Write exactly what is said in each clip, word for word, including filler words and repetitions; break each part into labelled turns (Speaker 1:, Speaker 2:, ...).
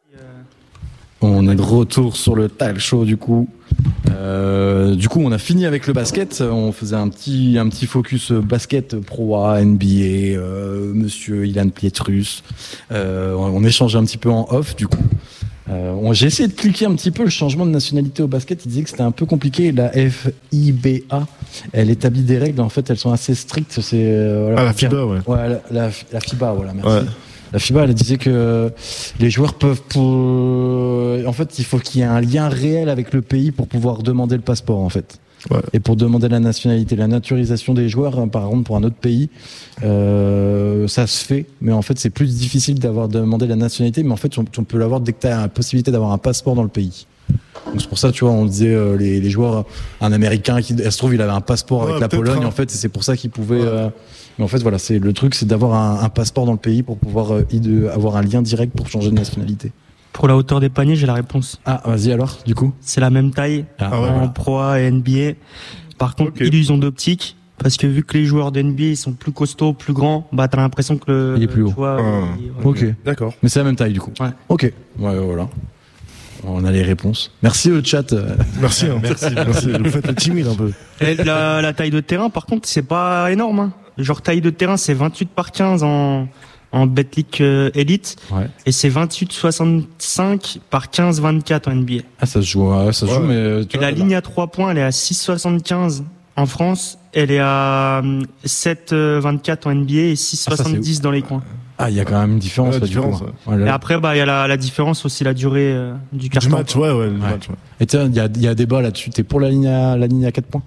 Speaker 1: On est de retour sur le Tile Show du coup. Euh, du coup, on a fini avec le basket. On faisait un petit un petit focus basket pro A, N B A, euh, Monsieur Ilan Pietrus. Euh, on, on échangeait un petit peu en off du coup. Euh, on, j'ai essayé de cliquer un petit peu le changement de nationalité au basket. Il disait que c'était un peu compliqué. La F I B A, elle établit des règles. En fait, elles sont assez strictes. C'est euh, voilà,
Speaker 2: ah la FIBA, ouais.
Speaker 1: Ouais, la, la, la FIBA, voilà, merci.
Speaker 2: Ouais.
Speaker 1: La FIBA, elle disait que les joueurs peuvent, pour... en fait, il faut qu'il y ait un lien réel avec le pays pour pouvoir demander le passeport, en fait.
Speaker 2: Ouais.
Speaker 1: Et pour demander la nationalité, la naturalisation des joueurs, par contre, pour un autre pays, euh, ça se fait, mais en fait, c'est plus difficile d'avoir demandé la nationalité. Mais en fait, on, on peut l'avoir dès que tu as la possibilité d'avoir un passeport dans le pays. Donc c'est pour ça, tu vois, on disait euh, les, les joueurs, un Américain qui, elle se trouve, il avait un passeport avec
Speaker 2: ouais,
Speaker 1: la Pologne,
Speaker 2: hein.
Speaker 1: en fait, et c'est pour ça qu'il pouvait.
Speaker 2: Ouais.
Speaker 1: Euh, mais en fait, voilà, c'est le truc, c'est d'avoir un, un passeport dans le pays pour pouvoir euh, de, avoir un lien direct pour changer de nationalité.
Speaker 3: Pour la hauteur des paniers, j'ai la réponse.
Speaker 1: Ah, vas-y alors, du coup.
Speaker 3: C'est la même taille
Speaker 1: Ah,
Speaker 3: en
Speaker 1: ouais, voilà.
Speaker 3: Pro A et N B A. Par contre,
Speaker 2: Okay.
Speaker 3: illusion d'optique. Parce que vu que les joueurs de N B A ils sont plus costauds, plus grands, bah t'as l'impression que le
Speaker 1: Il est plus haut.
Speaker 3: tu vois,
Speaker 2: Ah.
Speaker 3: il-
Speaker 1: Ok.
Speaker 2: D'accord.
Speaker 1: Mais c'est la même taille du coup.
Speaker 3: Ouais.
Speaker 1: Ok. Ouais, voilà. On a les réponses. Merci au chat.
Speaker 2: Merci, hein. merci, merci. Vous faites le timide un peu.
Speaker 3: Et la, la taille de terrain, par contre, c'est pas énorme. Hein. Genre taille de terrain, c'est vingt-huit par quinze en en Betclic euh, Elite,
Speaker 1: Ouais.
Speaker 3: et c'est vingt-huit soixante-cinq par quinze vingt-quatre en N B A.
Speaker 1: Ah, ça se joue, ouais, ça se
Speaker 2: Ouais.
Speaker 1: joue, mais tu
Speaker 3: Et
Speaker 1: vois,
Speaker 3: la
Speaker 1: là-
Speaker 3: ligne à trois points, elle est à six soixante-quinze en France, elle est à hum, sept vingt-quatre en N B A et six soixante-dix dans les coins.
Speaker 1: Ah, il y a quand même une différence,
Speaker 2: Ouais,
Speaker 1: là,
Speaker 2: différence,
Speaker 1: du coup.
Speaker 2: ouais.
Speaker 1: Ouais, là-
Speaker 3: Et après, bah, il y a la, la différence aussi, la durée euh, du
Speaker 2: Du
Speaker 3: carton.
Speaker 2: match, ouais, ouais, le match, ouais.
Speaker 1: Et tiens, il y a, il y a un débat là-dessus. T'es pour la ligne à, la ligne à quatre points?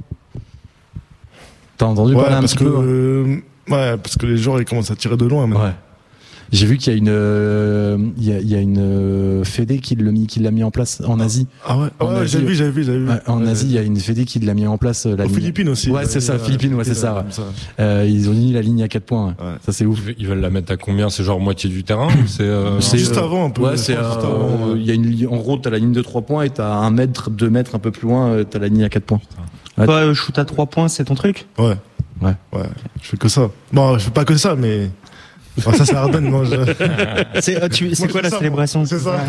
Speaker 1: T'as entendu
Speaker 2: Ouais,
Speaker 1: parler un
Speaker 2: parce
Speaker 1: petit
Speaker 2: que,
Speaker 1: peu? hein
Speaker 2: euh, ouais, parce que les joueurs, ils commencent à tirer de loin, maintenant.
Speaker 1: Ouais. J'ai vu qu'il y a une, euh, il y a, il y a une euh, fédé qui l'a mis, qui l'a mis en place en Asie.
Speaker 2: Ah ouais,
Speaker 1: En
Speaker 2: ouais,
Speaker 1: Asie,
Speaker 2: j'avais vu, j'avais vu, j'avais vu.
Speaker 1: Ouais, en
Speaker 2: Ouais,
Speaker 1: Asie, il y a une fédé qui l'a mis en place. euh, La
Speaker 2: Aux
Speaker 1: ligne.
Speaker 2: Philippines aussi.
Speaker 1: Ouais, c'est ça,
Speaker 2: Ouais,
Speaker 1: Philippines, ouais, c'est ça, ouais.
Speaker 2: comme ça.
Speaker 1: Euh, ils ont mis la ligne à quatre points. Ouais.
Speaker 2: Ouais.
Speaker 1: Ça c'est ouf.
Speaker 4: Ils veulent la mettre à combien? C'est genre moitié du terrain ou c'est euh...
Speaker 1: C'est,
Speaker 2: Juste
Speaker 1: euh,
Speaker 2: avant, un peu.
Speaker 1: Ouais,
Speaker 2: je
Speaker 1: c'est,
Speaker 2: pense, juste
Speaker 1: euh,
Speaker 2: avant, ouais.
Speaker 1: il y a une, li- en gros, t'as la ligne de trois points et t'as un mètre, deux mètres un peu plus loin, euh, t'as la ligne à quatre points. Ouais.
Speaker 3: Toi, euh, shoot à trois points, c'est ton truc?
Speaker 2: Ouais.
Speaker 1: Ouais.
Speaker 2: Ouais. Je fais que ça. Bon, je fais pas que ça, mais. Bon, ça, c'est Ardennes, non, je...
Speaker 3: C'est, euh, tu, c'est
Speaker 2: Moi,
Speaker 3: quoi
Speaker 2: je
Speaker 3: la
Speaker 2: fais ça,
Speaker 3: célébration?
Speaker 2: C'est ça.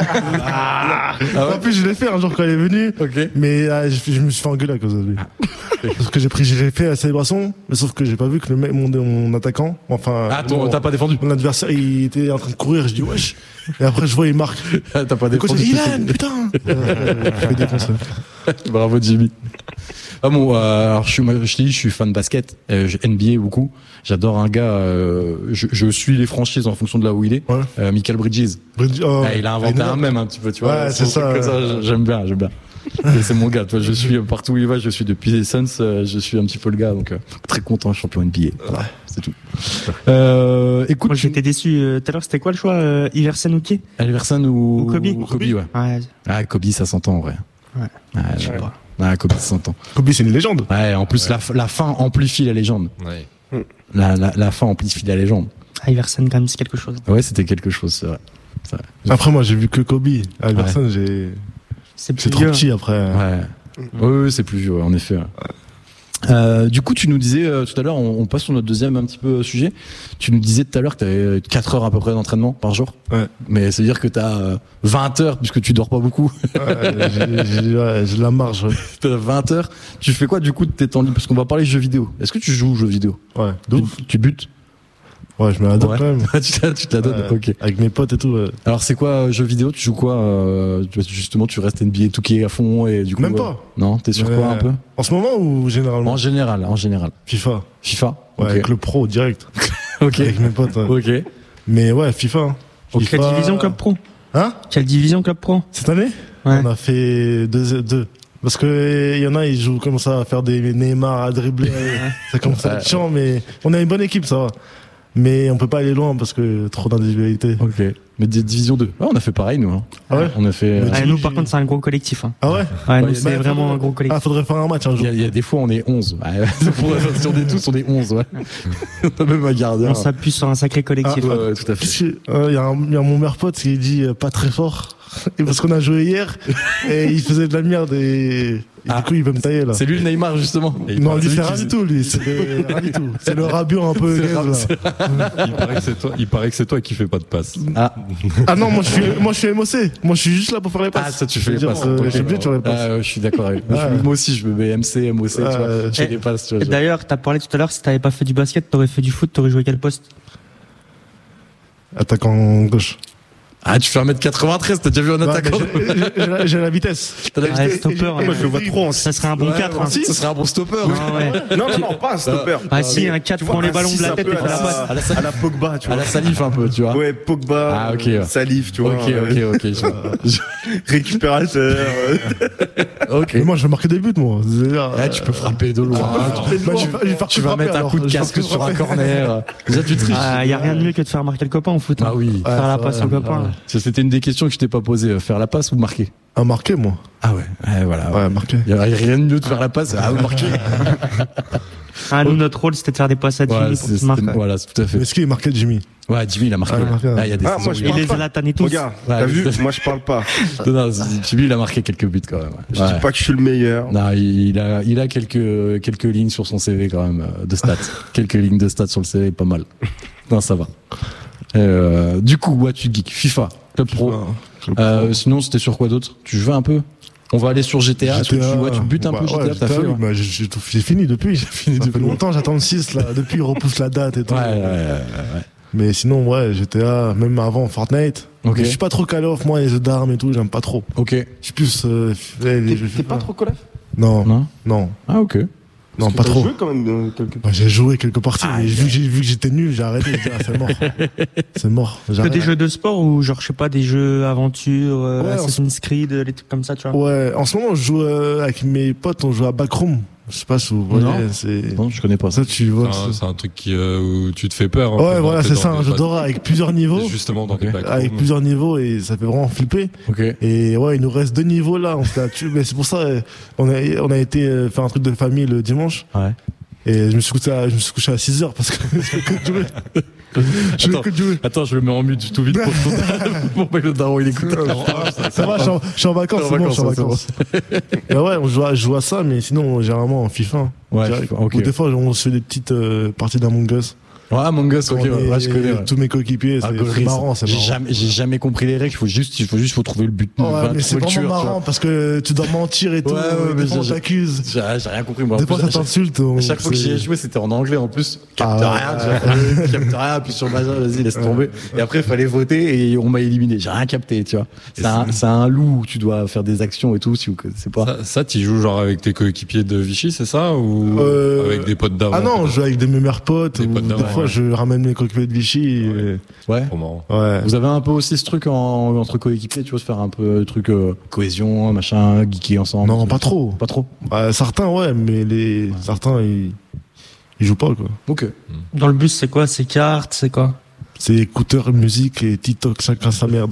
Speaker 1: Ah
Speaker 2: En plus, je l'ai fait un jour quand elle est venue.
Speaker 1: Ok.
Speaker 2: Mais ah, je, je me suis fait engueuler à cause de lui. Parce que j'ai pris, j'ai fait la célébration, mais sauf que j'ai pas vu que le mec, mon, mon attaquant, enfin.
Speaker 1: Ah, ton-
Speaker 2: mon,
Speaker 1: t'as pas défendu.
Speaker 2: mon adversaire, il était en train de courir, je dis wesh. Et après, je vois, il marque.
Speaker 1: Ah, t'as pas
Speaker 2: Le coach,
Speaker 1: défendu.
Speaker 2: il dit, Ilan, putain! Euh, Je fais défoncer.
Speaker 1: Bravo Jimmy. Ah bon, euh, alors je suis, moi, je te dis, je suis fan de basket, euh, j'ai N B A beaucoup. J'adore un gars. Euh, je, je suis les franchises en fonction de là où il est.
Speaker 2: Ouais.
Speaker 1: Euh, Michael Bridges.
Speaker 2: Bridge- oh,
Speaker 1: Ah, il a inventé
Speaker 2: il
Speaker 1: un même un petit peu, tu vois.
Speaker 2: Ouais, c'est
Speaker 1: son truc
Speaker 2: ça,
Speaker 1: comme
Speaker 2: ouais.
Speaker 1: J'aime bien, j'aime bien. Et c'est mon gars. Tu vois, je suis partout où il va. Je suis depuis les Suns. euh, Je suis un petit peu le gars, donc euh, très content, champion N B A. Voilà, c'est tout. Euh, écoute,
Speaker 3: Moi, j'étais déçu. euh, Tout à l'heure, c'était quoi le choix? euh, Iversen ou qui?
Speaker 1: Iverson ou,
Speaker 3: Ou Kobe.
Speaker 1: Kobe, ouais.
Speaker 3: Ouais,
Speaker 1: Ah, Kobe, ça s'entend en vrai.
Speaker 3: Ouais.
Speaker 1: Ah,
Speaker 3: je sais
Speaker 1: ouais.
Speaker 3: pas.
Speaker 1: Ah, Kobe, ça s'entend.
Speaker 2: Kobe, c'est une légende.
Speaker 1: Ouais, en plus, la, la fin amplifie la légende.
Speaker 4: Ouais.
Speaker 1: La, la, la fin amplifie la légende.
Speaker 3: Ah, Iversen, quand même, c'est quelque chose.
Speaker 1: Ouais, c'était quelque chose, c'est vrai. C'est vrai.
Speaker 2: Après, moi, j'ai vu que Kobe. À Iverson, j'ai,
Speaker 3: C'est plus
Speaker 2: c'est trop
Speaker 3: vieux.
Speaker 2: petit après.
Speaker 1: Ouais. Oui, oui, c'est plus vieux, ouais, en effet. Ouais. Euh, du coup, tu nous disais euh, tout à l'heure, on, on passe sur notre deuxième un petit peu sujet. Tu nous disais tout à l'heure que tu avais quatre heures à peu près d'entraînement par jour.
Speaker 2: Ouais.
Speaker 1: Mais c'est à dire que tu as vingt heures puisque tu dors pas beaucoup.
Speaker 2: Ouais, j'ai, j'ai, ouais, j'ai de la marge, ouais.
Speaker 1: T'as vingt heures. Tu fais quoi du coup de tes temps libres? Parce qu'on va parler jeux vidéo. Est-ce que tu joues aux jeux vidéo?
Speaker 2: Ouais, de ouf.
Speaker 1: Tu, tu butes?
Speaker 2: Ouais, je me la donne
Speaker 1: Ouais.
Speaker 2: quand même.
Speaker 1: tu te la- tu te la donnes.
Speaker 2: Ouais,
Speaker 1: Ok.
Speaker 2: Avec mes potes et tout. Ouais.
Speaker 1: Alors c'est quoi euh, jeux vidéo? Tu joues quoi euh, tu- Justement, tu restes N B A deux K à fond et du coup.
Speaker 2: Même
Speaker 1: euh,
Speaker 2: pas.
Speaker 1: Non, t'es sur
Speaker 2: Ouais.
Speaker 1: quoi un peu?
Speaker 2: En ce moment ou généralement?
Speaker 1: En général, en général.
Speaker 2: FIFA.
Speaker 1: FIFA.
Speaker 2: Ouais,
Speaker 1: Ok.
Speaker 2: avec le pro direct.
Speaker 1: Ok.
Speaker 2: Avec mes potes. Ouais.
Speaker 1: Ok.
Speaker 2: Mais ouais, FIFA. hein.
Speaker 3: Quelle
Speaker 2: FIFA-
Speaker 3: division club pro?
Speaker 2: Hein?
Speaker 3: Quelle division club pro?
Speaker 2: Cette année?
Speaker 3: Ouais.
Speaker 2: On a fait deux, deux. Parce que il y en a, ils jouent comme ça à faire des Neymar à dribbler. Ça commence à être chiant, mais on a une bonne équipe, ça va. Mais on peut pas aller loin parce que trop d'individualité.
Speaker 1: Ok. Mais des division deux. Ouais, on a fait pareil nous. Hein.
Speaker 2: Ah ouais?
Speaker 1: On a fait. euh,
Speaker 2: Mais
Speaker 3: Ah,
Speaker 2: tu-
Speaker 3: nous, par contre, c'est un gros collectif. Hein.
Speaker 2: Ah ouais?
Speaker 3: Ouais, nous,
Speaker 1: Ouais,
Speaker 3: c'est
Speaker 2: bah,
Speaker 3: vraiment
Speaker 2: faudrait-
Speaker 3: un gros
Speaker 2: Ah,
Speaker 3: collectif.
Speaker 2: faudrait faire un match un
Speaker 1: Il
Speaker 2: jour.
Speaker 1: y, a, il y a des fois on est onze. Ouais, pour, sur des tous on est onze. Ouais. On a même un gardien.
Speaker 3: On s'appuie sur un sacré collectif.
Speaker 1: Ouais, ouais, tout à fait.
Speaker 2: Qu'est-ce que- euh, Il y, a un- il y a mon meilleur pote qui dit euh, pas très fort. et parce qu'on a joué hier et il faisait de la merde et, et
Speaker 1: Ah.
Speaker 2: du coup il veut me tailler là.
Speaker 1: C'est lui le Neymar justement.
Speaker 4: Et il
Speaker 2: Non,
Speaker 4: paraît-
Speaker 2: lui c'est
Speaker 1: qui
Speaker 2: rien
Speaker 1: faisait-
Speaker 2: du tout, lui. C'est le- rien du tout. C'est le Rabiot un peu
Speaker 1: C'est
Speaker 2: gaze,
Speaker 1: Rab-
Speaker 2: là.
Speaker 1: c'est-
Speaker 4: il paraît que c'est toi, il paraît que c'est toi qui fais pas de passe.
Speaker 1: Ah,
Speaker 2: Ah non, moi je suis, moi je suis M O C. Moi je suis juste là pour faire les passes.
Speaker 1: ah, ça tu fais les
Speaker 2: Je veux
Speaker 1: passes.
Speaker 2: dire, euh,
Speaker 1: Ok.
Speaker 2: Je suis obligé de faire les passes.
Speaker 1: Ah, ouais, je suis d'accord avec. Moi,
Speaker 2: Ah.
Speaker 1: je- moi aussi, je me mets M C, M O C,
Speaker 2: Ah,
Speaker 1: tu vois.
Speaker 2: euh,
Speaker 1: Je fais
Speaker 3: et-
Speaker 1: des passes, tu vois.
Speaker 3: Et
Speaker 1: je-
Speaker 3: d'ailleurs, t'as parlé tout à l'heure, si t'avais pas fait du basket, t'aurais fait du foot, t'aurais joué quel poste?
Speaker 2: Attaquant gauche.
Speaker 1: Ah, tu fais un mètre quatre-vingt-treize, t'as déjà vu un
Speaker 2: Non, mais
Speaker 1: attaquant?
Speaker 2: j'ai- j'ai- j'ai la- J'ai la vitesse.
Speaker 1: T'as la
Speaker 3: Ouais,
Speaker 1: vitesse?
Speaker 3: stopper,
Speaker 2: et-
Speaker 3: hein.
Speaker 2: et-
Speaker 5: Moi, je le vois trop en
Speaker 3: Ça serait un bon
Speaker 1: Ouais,
Speaker 3: quatre.
Speaker 1: moi
Speaker 3: Hein.
Speaker 1: aussi, ce serait un bon stopper.
Speaker 3: Non, ouais.
Speaker 5: Non, non, non, pas un stopper.
Speaker 3: Ah si, un quatre
Speaker 5: Tu vois,
Speaker 3: prend les
Speaker 5: un
Speaker 3: ballons de
Speaker 5: six
Speaker 3: la
Speaker 5: un
Speaker 3: tête
Speaker 5: peu
Speaker 3: et
Speaker 5: à
Speaker 3: fait la
Speaker 5: la-
Speaker 3: passe.
Speaker 1: À la,
Speaker 5: À la Pogba, tu
Speaker 1: à
Speaker 5: vois.
Speaker 1: la salif un peu, tu vois.
Speaker 5: Ouais, Pogba,
Speaker 1: Ah, ok, ouais.
Speaker 5: Salif, tu vois.
Speaker 1: Ok,
Speaker 5: euh,
Speaker 1: ok, ok. je-
Speaker 5: Récupérateur. euh,
Speaker 1: Ok.
Speaker 2: Mais moi je vais marquer des buts, moi. C'est-à-dire,
Speaker 1: Ouais, tu peux frapper de loin.
Speaker 2: Bah, je vais- je vais faire
Speaker 1: Tu
Speaker 2: que
Speaker 1: vas
Speaker 2: frapper,
Speaker 1: mettre un
Speaker 2: alors.
Speaker 1: coup de
Speaker 2: Je vais
Speaker 1: casque
Speaker 2: faire que
Speaker 1: sur un
Speaker 2: frapper.
Speaker 1: corner. Déjà, tu triches.
Speaker 3: Ah, y a rien de mieux que de faire marquer le copain au foot. hein.
Speaker 1: Ah oui.
Speaker 2: Ah,
Speaker 3: Faire la
Speaker 2: c'est
Speaker 3: passe
Speaker 2: vrai.
Speaker 3: au copain. là.
Speaker 1: Ça, c'était une des questions que je t'ai pas posées. euh, Faire la passe ou marquer?
Speaker 2: Un marqué, moi.
Speaker 1: Ah ouais. Ouais, voilà.
Speaker 2: Ouais, marqué.
Speaker 1: Il y a rien de mieux de faire la passe. Ah, ou marquer.
Speaker 3: Ah, nous, notre rôle, c'était de faire des passes à Jimmy
Speaker 1: Ouais,
Speaker 3: pour
Speaker 1: c'est-
Speaker 3: qu'il marque.
Speaker 1: c'était- voilà, c'est tout à fait.
Speaker 2: Mais est-ce qu'il est marqué Jimmy?
Speaker 1: Ouais, Jimmy, il a marqué.
Speaker 2: Ah, il a marqué,
Speaker 1: Ah, il y a des
Speaker 5: Ah,
Speaker 1: saisons
Speaker 5: moi, je
Speaker 1: où
Speaker 3: Et
Speaker 1: il a-
Speaker 3: les Zlatan et tous.
Speaker 5: Regarde,
Speaker 1: Ouais,
Speaker 5: t'as vu,
Speaker 1: tout à fait.
Speaker 5: moi je parle pas.
Speaker 1: Non, non, Jimmy, il a marqué quelques buts quand même. ouais.
Speaker 5: Je
Speaker 1: Ouais.
Speaker 5: dis pas que je suis le meilleur.
Speaker 1: Non, il a, il a quelques, quelques lignes sur son C V quand même, euh, de stats. quelques lignes de stats sur le C V, pas mal. Non, ça va. Euh, du coup, ouais, tu geek. FIFA, Club Pro. Euh, sinon, c'était sur quoi d'autre? Tu jouais un peu? On va aller sur G T A. Est-ce que tu, ouais, tu butes un
Speaker 2: Bah,
Speaker 1: peu G T A?
Speaker 2: ouais,
Speaker 1: T'as
Speaker 2: G T A,
Speaker 1: fait,
Speaker 2: oui,
Speaker 1: ouais.
Speaker 2: bah, j'ai- j'ai tout- j'ai fini depuis. J'ai fini
Speaker 1: Ça
Speaker 2: depuis
Speaker 1: fait
Speaker 2: longtemps. J'attends le six là. Depuis il repousse la date et tout.
Speaker 1: Ouais, ouais, ouais, ouais.
Speaker 2: Mais sinon, ouais, G T A, même avant Fortnite.
Speaker 1: Ok.
Speaker 2: Mais je suis pas trop calé off, moi, les jeux d'armes et tout, j'aime pas trop.
Speaker 1: Ok.
Speaker 2: Je suis plus. euh, les- les jeux
Speaker 5: T'es pas
Speaker 2: FIFA.
Speaker 5: trop collé?
Speaker 2: Non,
Speaker 1: Non?
Speaker 2: non,
Speaker 1: Ah, ok.
Speaker 2: non, pas trop.
Speaker 5: joué quand même euh, quelque
Speaker 2: Bah, j'ai joué quelques parties,
Speaker 1: Ah,
Speaker 2: mais vu que j'ai vu que j'étais nul, j'ai arrêté. J'ai dit, ah, c'est mort. C'est mort.
Speaker 3: Que
Speaker 2: J'arrête.
Speaker 3: des jeux de sport ou genre, je sais pas, des jeux aventure, euh,
Speaker 2: Ouais,
Speaker 3: Assassin's Creed, les trucs comme ça, tu vois.
Speaker 2: Ouais, en ce moment, je joue euh, avec mes potes, on joue à Backroom. Je sais pas si vous voyez,
Speaker 1: Non.
Speaker 2: c'est.
Speaker 1: Non, je connais pas ça.
Speaker 2: Ça, tu vois.
Speaker 4: C'est un-
Speaker 2: c'est-
Speaker 4: C'est un truc qui, euh, où tu te fais peur. un peu
Speaker 2: Ouais,
Speaker 4: dans-
Speaker 2: voilà,
Speaker 4: t'es
Speaker 2: c'est
Speaker 4: dans
Speaker 2: ça,
Speaker 4: des
Speaker 2: un jeu
Speaker 4: bas-
Speaker 2: d'horreur avec plusieurs niveaux.
Speaker 1: Oh.
Speaker 4: Justement, dans
Speaker 1: Ok.
Speaker 4: des backrooms.
Speaker 2: Avec plusieurs niveaux et ça fait vraiment flipper.
Speaker 1: Ok.
Speaker 2: Et ouais, il nous reste deux niveaux là, on se la tue. Mais c'est pour ça, euh, on a, on a été euh, faire un truc de famille le dimanche.
Speaker 1: Ouais.
Speaker 2: Et je me suis couché à, je me suis couché à six heures parce que je fais que de jouer. Je fais
Speaker 1: Attends.
Speaker 2: que de jouer.
Speaker 1: Attends, je le mets en mute tout vite pour, pour pas que le daron il écoute.
Speaker 2: Ça va, je suis en, je suis en vacances,
Speaker 1: T'es en
Speaker 2: c'est bon, je suis en
Speaker 1: vacances,
Speaker 2: vacances. Mais ouais, on joue à, je joue à ça, mais sinon, généralement en FIFA.
Speaker 1: Ouais,
Speaker 2: Direct.
Speaker 1: FIFA, ok.
Speaker 2: Ou des fois, on se fait des petites euh, parties d'Among Us.
Speaker 1: Ouais, Among Us, ok,
Speaker 2: On
Speaker 1: ouais,
Speaker 2: est-
Speaker 1: ouais, je connais. ouais.
Speaker 2: Tous mes coéquipiers,
Speaker 1: Ah,
Speaker 2: c'est
Speaker 1: Gaulerie,
Speaker 2: c'est marrant, c'est
Speaker 1: J'ai
Speaker 2: marrant.
Speaker 1: jamais, j'ai jamais compris les règles. Il faut juste, il faut juste, faut trouver le but.
Speaker 2: Ouais,
Speaker 1: enfin,
Speaker 2: mais c'est
Speaker 1: trouver le
Speaker 2: vraiment
Speaker 1: tueur, tu
Speaker 2: marrant
Speaker 1: vois.
Speaker 2: parce que tu dois mentir et tout.
Speaker 1: Ouais, ouais,
Speaker 2: et
Speaker 1: mais
Speaker 2: des fois, on
Speaker 1: j'ai-
Speaker 2: t'accuse.
Speaker 1: J'ai j'ai rien compris, moi. En
Speaker 2: Des fois,
Speaker 1: plus,
Speaker 2: ça
Speaker 1: à chaque-
Speaker 2: t'insulte.
Speaker 1: à chaque fois que j'y ai joué, c'était en anglais en plus. Capte
Speaker 2: Ah,
Speaker 1: rien,
Speaker 2: ouais.
Speaker 1: tu vois. Capte rien, puis sur le bazar, vas-y, laisse tomber. Et après, il fallait voter et on m'a éliminé. J'ai rien capté, tu vois. C'est un, c'est un loup où tu dois faire des actions et tout, si vous connaissez pas.
Speaker 4: Ça, ça tu joues genre avec tes coéquipiers de Vichy, c'est ça? Ou
Speaker 2: Euh,
Speaker 4: avec des potes d'avant?
Speaker 2: Ah non, je joue avec des meilleurs potes.
Speaker 4: Des
Speaker 2: ou
Speaker 4: potes
Speaker 2: des
Speaker 4: d'avant,
Speaker 2: fois,
Speaker 4: ouais.
Speaker 2: je ramène mes coéquipiers de Vichy. et-
Speaker 1: Ouais.
Speaker 4: Trop marrant.
Speaker 2: Ouais.
Speaker 1: Vous avez un peu aussi ce truc en, entre coéquipiers, tu vois, se faire un peu le truc euh, cohésion, machin, geeker ensemble.
Speaker 2: Non,
Speaker 1: tu
Speaker 2: pas
Speaker 1: vois.
Speaker 2: trop.
Speaker 1: Pas trop.
Speaker 2: Bah, certains, ouais, mais les certains, ils, ils jouent pas, quoi.
Speaker 1: Ok.
Speaker 3: Dans le bus, c'est quoi? C'est cartes, c'est quoi?
Speaker 2: C'est écouteurs, musique et TikTok, chacun sa merde.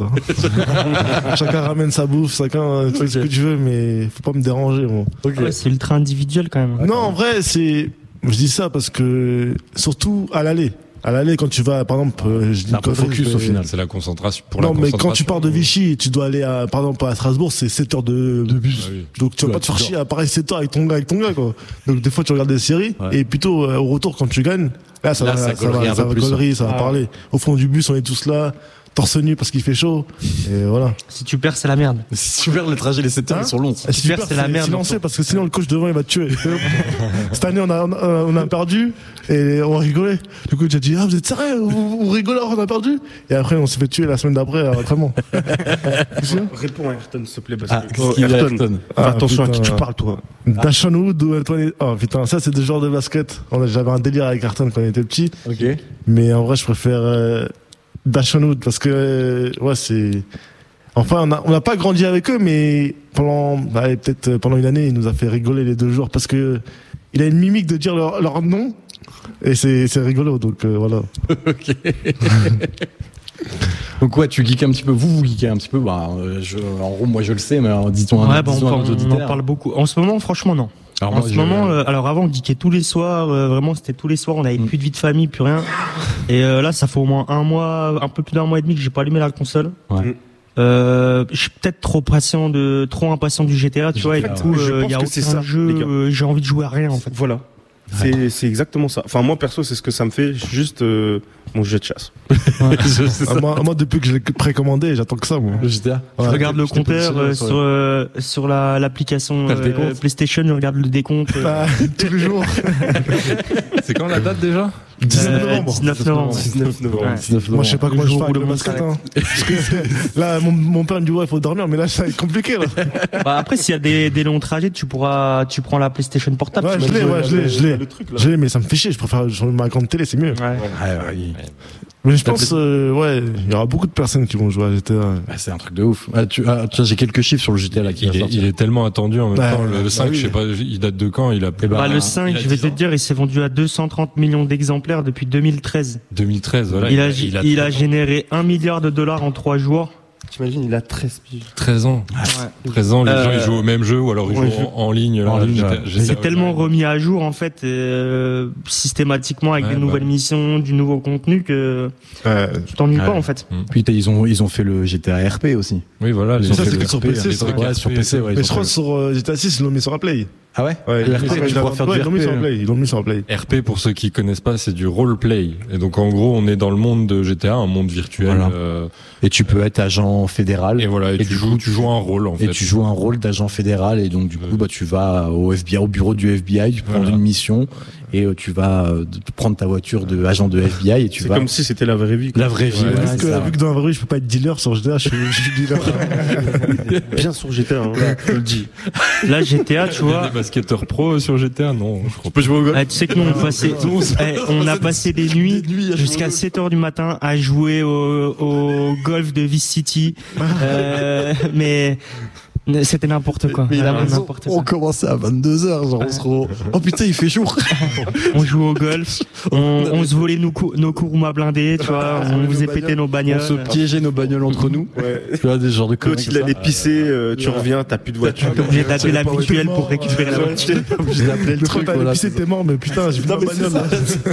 Speaker 2: Chacun ramène sa bouffe, chacun euh, tu fais ce que tu veux, mais faut pas me déranger, moi.
Speaker 1: Ok.
Speaker 3: Ouais, c'est ultra individuel quand même.
Speaker 2: Non, en vrai, c'est. Je dis ça parce que surtout à l'aller. À l'aller, quand tu vas, par exemple, euh, je dis
Speaker 1: C'est un peu
Speaker 2: une connerie,
Speaker 1: focus
Speaker 2: je vais-
Speaker 1: au final.
Speaker 4: C'est la concentration pour
Speaker 2: Non,
Speaker 4: la
Speaker 2: mais
Speaker 4: concentration.
Speaker 2: quand tu pars de Vichy, tu dois aller à, par exemple, à Strasbourg, c'est sept heures de,
Speaker 1: De bus.
Speaker 4: Ah oui.
Speaker 2: Donc tu vas
Speaker 1: Ouais,
Speaker 2: pas te
Speaker 1: tu
Speaker 2: faire
Speaker 1: dors.
Speaker 2: chier à pareil sept heures avec ton gars, avec ton gars, quoi. Donc des fois tu regardes des séries,
Speaker 1: Ouais.
Speaker 2: et plutôt euh, au retour quand tu gagnes, là ça
Speaker 1: Là,
Speaker 2: va,
Speaker 1: ça
Speaker 2: ça,
Speaker 1: gaulerie
Speaker 2: va,
Speaker 1: un
Speaker 2: ça
Speaker 1: peu
Speaker 2: va
Speaker 1: plus,
Speaker 2: gaulerie, ça va
Speaker 3: Ah.
Speaker 2: parler. Au fond du bus, on est tous là, torse nu parce qu'il fait chaud, et voilà.
Speaker 3: Si tu perds, c'est la merde.
Speaker 1: C'est super, les trajets, les sept heures,
Speaker 2: Hein
Speaker 1: ils sont longs.
Speaker 2: Et si tu
Speaker 3: perds,
Speaker 2: perds,
Speaker 3: c'est la merde,
Speaker 2: silencé
Speaker 3: donc.
Speaker 2: parce que sinon le coach devant il va te tuer. Cette année on a, on a, on a perdu, et on rigolait. Du coup tu as dit, ah vous êtes sérieux, vous, vous rigolez alors on a perdu? Et après on s'est fait tuer la semaine d'après à l'entraînement.
Speaker 5: Réponds à Ayrton, s'il te plaît. Parce
Speaker 1: Ah,
Speaker 5: que...
Speaker 1: qu'est-ce qu'il y a, Ayrton
Speaker 5: Fais
Speaker 2: Ah,
Speaker 5: attention à qui
Speaker 2: putain.
Speaker 5: tu parles, toi.
Speaker 2: Dashon Wood ou Antoine. Oh putain, ça c'est des joueurs de basket. On a- J'avais un délire avec Ayrton quand on était petit.
Speaker 1: Ok.
Speaker 2: Mais en vrai, je préfère euh, Dashon Wood parce que, euh, ouais, c'est. Enfin, on a- on n'a pas grandi avec eux, mais pendant, allez, peut-être euh, pendant une année, il nous a fait rigoler les deux joueurs parce que il a une mimique de dire leur, leur nom et c'est c'est rigolo. Donc euh, voilà.
Speaker 1: Ok. Donc ouais, tu geeks un petit peu. Vous, vous geekez un petit peu. Bah, euh, je, en gros, moi je le sais, mais alors, dis-toi un
Speaker 3: Ouais, bah, on,
Speaker 1: disons à
Speaker 3: parle-
Speaker 1: nos
Speaker 3: on
Speaker 1: auditeurs.
Speaker 3: en parle beaucoup. En ce moment, franchement, non.
Speaker 1: Alors,
Speaker 3: en
Speaker 1: moi,
Speaker 3: ce
Speaker 1: je-
Speaker 3: moment, euh, alors avant, on geekait tous les soirs. euh, vraiment, c'était tous les soirs. On avait
Speaker 1: Mm.
Speaker 3: plus de vie de famille, plus rien. Et euh, là, ça fait au moins un mois, un peu plus d'un mois et demi que j'ai pas allumé la console.
Speaker 1: Ouais.
Speaker 3: Euh, je suis peut-être trop patient de, trop impatient du G T A, tu vois, et du coup,
Speaker 5: je
Speaker 3: il
Speaker 5: pense
Speaker 3: y a
Speaker 5: que
Speaker 3: aucun
Speaker 5: c'est ça,
Speaker 3: jeu,
Speaker 5: les gars.
Speaker 3: euh, j'ai envie de jouer à rien, en fait.
Speaker 5: Voilà. C'est, c'est exactement ça. Enfin, moi, perso, c'est ce que ça me fait. Juste euh, mon jeu de chasse.
Speaker 2: Ah, moi, moi, depuis que je l'ai précommandé, j'attends que ça, moi.
Speaker 1: Le G T A.
Speaker 3: Je
Speaker 2: Ouais.
Speaker 3: regarde le
Speaker 1: je t'ai
Speaker 3: compteur
Speaker 1: positionné
Speaker 3: euh,
Speaker 1: sur
Speaker 3: sur euh, sur la l'application
Speaker 1: T'as le
Speaker 3: euh,
Speaker 1: décompte
Speaker 3: PlayStation, je regarde le décompte. euh,
Speaker 2: Ah, tous les jours.
Speaker 4: C'est quand la date déjà?
Speaker 2: dix-neuf
Speaker 3: euh,
Speaker 2: novembre.
Speaker 3: dix-neuf novembre.
Speaker 5: dix-neuf novembre.
Speaker 3: Ouais.
Speaker 1: dix-neuf
Speaker 2: Moi, je sais pas
Speaker 3: Le
Speaker 2: comment je
Speaker 3: jour
Speaker 2: fais
Speaker 3: où
Speaker 2: avec
Speaker 3: le
Speaker 2: le
Speaker 3: monde
Speaker 2: basket. Hein. Parce que là, mon, mon père me dit, ouais, il faut dormir, mais là, ça va être compliqué, là.
Speaker 3: Bah, après, s'il y a des, des longs trajets, tu pourras, tu prends la PlayStation portable.
Speaker 2: Ouais,
Speaker 3: tu
Speaker 2: je
Speaker 3: vas
Speaker 2: l'ai,
Speaker 3: jouer.
Speaker 2: ouais, je l'ai, je l'ai.
Speaker 5: Le truc, là.
Speaker 2: Je l'ai, mais ça me fait chier. Je préfère sur ma grande télé, c'est mieux.
Speaker 3: Ouais.
Speaker 1: Ouais, ouais,
Speaker 2: Mais je pense, euh, ouais, il y aura beaucoup de personnes qui vont jouer à G T A.
Speaker 1: bah, c'est un truc de ouf. Ah, tu, ah, tu vois, j'ai quelques chiffres sur le G T A là qui
Speaker 4: Il
Speaker 1: va
Speaker 4: est,
Speaker 1: sortir.
Speaker 4: il est tellement attendu en même
Speaker 2: Ouais,
Speaker 4: temps. Le
Speaker 2: bah
Speaker 4: cinq,
Speaker 2: oui.
Speaker 4: je sais pas, il date de quand? Il a
Speaker 1: Eh ben,
Speaker 3: Bah, le
Speaker 1: il
Speaker 3: cinq,
Speaker 4: a
Speaker 3: je vais
Speaker 4: dix
Speaker 3: te
Speaker 4: ans.
Speaker 3: dire, il s'est vendu à deux cent trente millions d'exemplaires depuis deux mille treize.
Speaker 4: deux mille treize, voilà.
Speaker 3: il a,
Speaker 4: il a,
Speaker 3: il a généré un milliard de dollars en trois jours.
Speaker 5: T'imagines, il a treize piges.
Speaker 4: treize ans.
Speaker 3: Ouais.
Speaker 4: treize ans, les
Speaker 3: Euh,
Speaker 4: gens ils jouent au même jeu ou alors ils
Speaker 5: ouais,
Speaker 4: jouent
Speaker 5: je-
Speaker 4: en, en ligne.
Speaker 1: en
Speaker 4: là,
Speaker 1: ligne,
Speaker 4: G T A,
Speaker 1: ouais.
Speaker 4: G T A
Speaker 3: C'est tellement
Speaker 4: Online.
Speaker 3: remis à jour, en fait, euh, systématiquement avec
Speaker 4: Ouais,
Speaker 3: des
Speaker 4: bah
Speaker 3: nouvelles
Speaker 4: oui.
Speaker 3: missions, du nouveau contenu que
Speaker 2: Ouais.
Speaker 3: tu t'ennuies
Speaker 1: Ouais.
Speaker 3: pas, en fait.
Speaker 1: Puis t'as- ils ont ils ont fait le G T A R P aussi.
Speaker 4: Oui, voilà.
Speaker 1: Ils ont
Speaker 2: Ça,
Speaker 1: fait
Speaker 2: c'est
Speaker 1: le
Speaker 2: que sur
Speaker 1: R P,
Speaker 2: P C,
Speaker 1: les
Speaker 2: ça.
Speaker 1: trucs, ouais, sur P C, ouais.
Speaker 2: Mais
Speaker 1: ils
Speaker 2: je
Speaker 1: ont
Speaker 2: crois
Speaker 1: fait-
Speaker 2: que sur euh, G T A six, ils l'ont mis sur la Play.
Speaker 1: Ah ouais.
Speaker 2: Ouais,
Speaker 1: Le
Speaker 2: ils
Speaker 1: R P,
Speaker 2: l'ont
Speaker 1: tu pourras faire du
Speaker 2: ouais, ils l'ont mis sur la
Speaker 1: R P.
Speaker 2: Play. Ils l'ont mis sur la Play.
Speaker 4: R P, pour ceux qui connaissent pas, c'est du roleplay. Et donc, en gros, on est dans le monde de G T A, un monde virtuel.
Speaker 1: Voilà.
Speaker 4: euh,
Speaker 1: Et tu peux être agent fédéral.
Speaker 4: et voilà, et,
Speaker 1: Et
Speaker 4: tu
Speaker 1: du
Speaker 4: joues,
Speaker 1: coup,
Speaker 4: tu joues un rôle, en
Speaker 1: Et
Speaker 4: fait.
Speaker 1: tu joues un rôle d'agent fédéral et donc du coup
Speaker 4: Ouais.
Speaker 1: bah tu vas au F B I, au bureau du F B I, tu prends
Speaker 4: Voilà.
Speaker 1: une mission et euh, tu vas euh, de- prendre ta voiture de agent de F B I et tu
Speaker 5: C'est
Speaker 1: vas
Speaker 5: comme si c'était la vraie vie. quoi.
Speaker 1: la vraie vie.
Speaker 4: Ouais,
Speaker 1: ouais,
Speaker 2: Vu
Speaker 1: c'est
Speaker 2: que,
Speaker 1: ça,
Speaker 2: vu
Speaker 1: ouais.
Speaker 2: que dans la vraie vie, je peux pas être dealer sur G T A, je suis, je suis dealer.
Speaker 5: Bien sur G T A, hein, je le dis.
Speaker 3: Là, G T A, tu
Speaker 4: Il y a
Speaker 3: vois,
Speaker 4: des basketteurs pro sur G T A? Non, je crois pas.
Speaker 3: eh, tu sais que nous, on, passait, eh, on a passé des nuits jusqu'à sept heures du matin à jouer au, au golf de Vice City. Euh, mais c'était n'importe quoi.
Speaker 1: Mais il a
Speaker 3: Vraiment
Speaker 1: raison,
Speaker 3: n'importe
Speaker 1: on
Speaker 3: quoi.
Speaker 1: commençait à vingt-deux heures, genre on se re... Oh putain, il fait jour.
Speaker 3: On jouait au golf, on, on se volait nos, cou- nos Kuruma blindés, tu vois, on faisait péter nos
Speaker 1: On
Speaker 3: bagnoles.
Speaker 1: se piégeait nos bagnoles entre nous.
Speaker 5: Ouais.
Speaker 1: Tu vois des genres de conneries
Speaker 5: L'autre, il
Speaker 1: comme
Speaker 5: allait
Speaker 1: ça.
Speaker 5: pisser, euh, tu reviens, t'as plus de voiture.
Speaker 3: T'es obligé d'appeler la mutuelle pour récupérer la voiture.
Speaker 1: J'ai appelé le
Speaker 2: Le truc,
Speaker 1: truc,
Speaker 2: t'as
Speaker 1: voilà.
Speaker 2: pissé, t'es mort, mais putain, j'ai vu ma bagnole, là.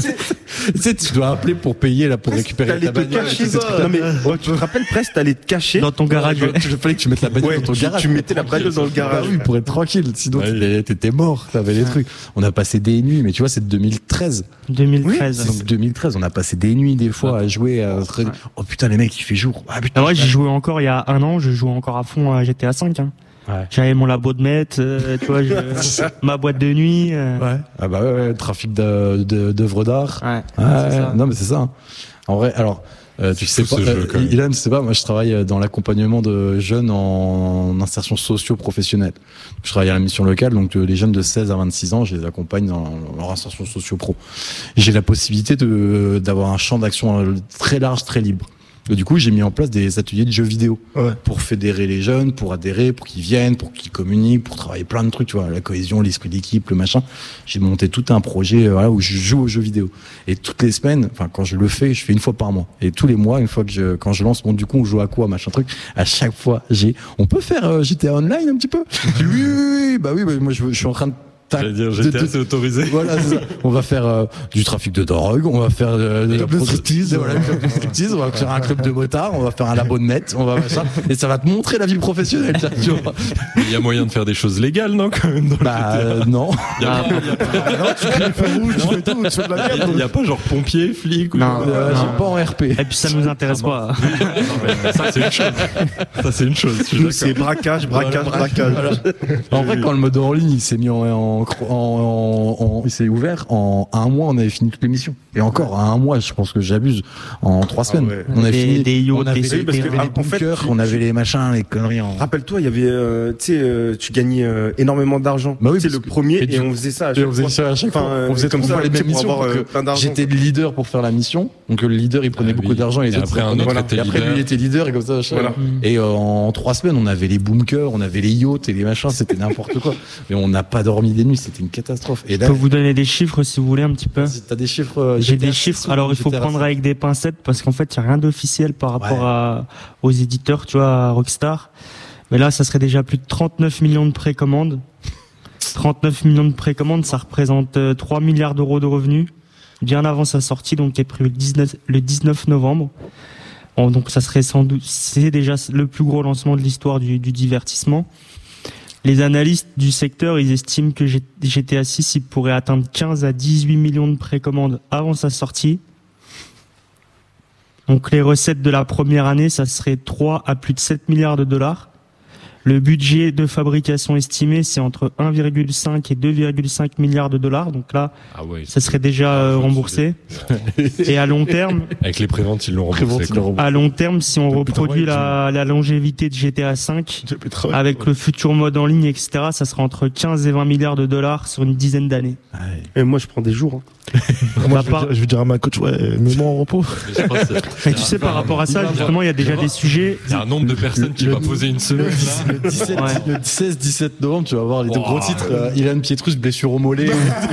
Speaker 1: Tu sais, tu dois appeler pour payer là pour récupérer
Speaker 5: T'allais
Speaker 1: ta
Speaker 5: te
Speaker 1: bagnole.
Speaker 5: cacher.
Speaker 1: C'est
Speaker 5: Non, mais oh, tu te rappelles presque, t'allais te cacher.
Speaker 3: Dans ton garage.
Speaker 1: Il fallait que tu mettes la bagnole
Speaker 5: Ouais,
Speaker 1: dans ton
Speaker 5: tu-
Speaker 1: garage.
Speaker 5: tu mettais la bagnole dans le
Speaker 1: Bah
Speaker 5: garage.
Speaker 1: oui, pour être tranquille. Sinon,
Speaker 4: Ouais.
Speaker 1: t'étais- t'étais mort. T'avais les trucs. On a passé des nuits, mais tu vois, c'est deux mille treize.
Speaker 3: deux mille treize.
Speaker 1: Donc deux mille treize, on a passé des nuits des fois à jouer. À... Oh putain, les mecs, il fait jour. Ah putain.
Speaker 3: Ah, moi, j'y jouais encore il y a un an, je jouais encore à fond à G T A cinq. Hein.
Speaker 1: Ouais.
Speaker 3: J'avais mon labo de maître, euh, tu vois, je- ma boîte de nuit. euh,
Speaker 1: Ouais. Ah bah ouais, ouais, trafic de- de- d'œuvres d'art.
Speaker 3: ouais,
Speaker 1: Ah
Speaker 3: c'est
Speaker 1: ouais,
Speaker 3: ça.
Speaker 1: non mais c'est ça. hein. En vrai, alors. Euh, tu sais
Speaker 4: fou,
Speaker 1: pas,
Speaker 4: ce
Speaker 1: euh,
Speaker 4: jeu, quand même.
Speaker 1: Ilan, tu sais pas, moi je travaille dans l'accompagnement de jeunes en insertion socio-professionnelle. Je travaille à la mission locale, donc euh, les jeunes de seize à vingt-six ans, je les accompagne dans leur insertion socio-pro. J'ai la possibilité de d'avoir un champ d'action euh, très large, très libre. Et du coup, j'ai mis en place des ateliers de jeux vidéo
Speaker 2: Ouais.
Speaker 1: pour fédérer les jeunes, pour adhérer, pour qu'ils viennent, pour qu'ils communiquent, pour travailler plein de trucs, tu vois, la cohésion, l'esprit d'équipe, le machin. J'ai monté tout un projet, euh, voilà, où je joue aux jeux vidéo. Et toutes les semaines, enfin, quand je le fais, je fais une fois par mois. Et tous les mois, une fois que je, quand je lance, bon, du coup, on joue à quoi, machin truc. À chaque fois, j'ai, on peut faire euh, G T A Online un petit peu? Je dis, oui, oui, oui, bah oui, bah, moi, je, je suis en train de
Speaker 4: J'allais dire,
Speaker 1: de-
Speaker 4: G T A,
Speaker 1: de-
Speaker 4: c'est autorisé.
Speaker 1: voilà, c'est ça. On va faire euh, du trafic de drogue, on va faire euh, de la
Speaker 2: club de
Speaker 1: produ-
Speaker 2: striptease.
Speaker 1: voilà, un club de striptease, on va faire un club de motards, on va faire un labo de net, on va machin, et ça va te montrer la vie professionnelle, tiens, tu vois.
Speaker 4: Il y a moyen de faire des choses légales, non, quand même, dans le
Speaker 1: Bah
Speaker 4: G T A.
Speaker 1: euh, non.
Speaker 4: Il y a,
Speaker 3: Ah,
Speaker 4: il y a pas-
Speaker 2: Non, tu crées le feu rouge, tu fais tout, tu fais de la
Speaker 4: il y a-
Speaker 2: merde.
Speaker 4: il y a pas genre pompier, flic ou
Speaker 3: Non.
Speaker 1: Euh,
Speaker 3: non.
Speaker 1: j'ai pas en R P.
Speaker 3: Et puis ça nous intéresse pas.
Speaker 4: Non, mais ça c'est une chose. Ça c'est une chose. je suis
Speaker 5: Nous,
Speaker 4: d'accord.
Speaker 5: c'est braquage, braquage, braquage.
Speaker 1: En vrai, quand le mode en ligne il s'est mis en, en, en, en- en- il s'est ouvert en un mois, on avait fini toute l'émission. Et encore à un mois, je pense que j'abuse, en trois semaines.
Speaker 5: ouais.
Speaker 1: On a
Speaker 3: Des-
Speaker 1: fini.
Speaker 3: des yachts,
Speaker 1: on avait,
Speaker 3: des
Speaker 1: les-
Speaker 5: parce que,
Speaker 1: on avait les
Speaker 5: en fait,
Speaker 1: bunkers,
Speaker 5: tu-
Speaker 1: on avait les machins, les conneries. En...
Speaker 5: Rappelle-toi, il y avait, euh, tu sais, euh, tu gagnais euh, énormément d'argent.
Speaker 1: Bah oui,
Speaker 5: c'est
Speaker 1: parce
Speaker 5: le
Speaker 1: que-
Speaker 5: premier
Speaker 1: et
Speaker 5: et,
Speaker 1: du-
Speaker 5: on faisait ça à
Speaker 1: Et
Speaker 5: chaque
Speaker 1: on faisait
Speaker 5: fois.
Speaker 1: ça à chaque
Speaker 5: Enfin,
Speaker 1: fois.
Speaker 5: euh,
Speaker 1: On faisait
Speaker 5: comme
Speaker 1: trois
Speaker 5: ça,
Speaker 1: fois les
Speaker 5: tu sais,
Speaker 1: mêmes
Speaker 5: pour
Speaker 1: missions.
Speaker 5: avoir,
Speaker 1: donc,
Speaker 5: euh,
Speaker 1: euh,
Speaker 5: plein d'argent,
Speaker 1: J'étais le leader pour faire la mission. Donc le leader il prenait
Speaker 4: Ah
Speaker 1: beaucoup
Speaker 4: oui.
Speaker 1: d'argent et les
Speaker 4: Et
Speaker 1: autres
Speaker 4: après,
Speaker 1: ils
Speaker 4: un
Speaker 1: prenaient-
Speaker 4: autre
Speaker 1: voilà.
Speaker 4: était
Speaker 1: Et après lui
Speaker 4: leader.
Speaker 1: il était leader et comme ça. machin.
Speaker 5: Voilà.
Speaker 1: Et euh, en trois semaines on avait les bunkers, on avait les yachts et les machins, c'était n'importe quoi. Mais on n'a pas dormi des nuits, c'était une catastrophe. Et
Speaker 3: Je
Speaker 1: là,
Speaker 3: peux vous donner des chiffres si vous voulez un petit peu.
Speaker 1: si t'as des chiffres. euh,
Speaker 3: J'ai
Speaker 1: G T A
Speaker 3: des
Speaker 1: six
Speaker 3: chiffres.
Speaker 1: ou
Speaker 3: Alors il faut
Speaker 1: G T A
Speaker 3: prendre
Speaker 1: cinq?
Speaker 3: avec des pincettes parce qu'en fait il n'y a rien d'officiel par rapport
Speaker 1: Ouais.
Speaker 3: à, aux éditeurs, tu vois, à Rockstar. Mais là, ça serait déjà plus de trente-neuf millions de précommandes. trente-neuf millions de précommandes, ça représente euh, trois milliards d'euros de revenus. Bien avant sa sortie, donc qui est prévu le dix-neuf, le dix-neuf novembre. En- donc ça serait sans doute, c'est déjà le plus gros lancement de l'histoire du, du divertissement. Les analystes du secteur, ils estiment que G T A six, il pourrait atteindre quinze à dix-huit millions de précommandes avant sa sortie. Donc les recettes de la première année, ça serait trois à plus de sept milliards de dollars. Le budget de fabrication estimé, c'est entre un virgule cinq et deux virgule cinq milliards de dollars. Donc là,
Speaker 4: Ah ouais,
Speaker 3: ça serait déjà euh, remboursé. Et à long terme,
Speaker 4: avec les préventes, ils l'ont remboursé. quoi.
Speaker 3: à long terme, si on
Speaker 2: Putain,
Speaker 3: reproduit
Speaker 2: ouais,
Speaker 3: la, la longévité de G T A cinq,
Speaker 2: J'ai pu travailler.
Speaker 3: avec le futur mode en ligne, et cetera, ça sera entre quinze et vingt milliards de dollars sur une dizaine d'années.
Speaker 5: Et moi, je prends des jours. Hein.
Speaker 2: Moi,
Speaker 3: Bah,
Speaker 2: je, vais
Speaker 3: par-
Speaker 2: dire, je vais dire à ma coach, ouais, mets-moi en repos.
Speaker 4: Mais je crois que c'est-
Speaker 3: Et tu sais, par rapport à ça, justement, il y a déjà des sujets.
Speaker 4: Il y a un nombre de personnes qui
Speaker 1: Le-
Speaker 4: va poser une semaine. là.
Speaker 1: Le dix-sept,
Speaker 3: Ouais.
Speaker 1: le seize dix-sept novembre, tu vas voir les deux
Speaker 4: Wow.
Speaker 1: gros titres. Euh, Ilan Pietrus, blessure au mollet.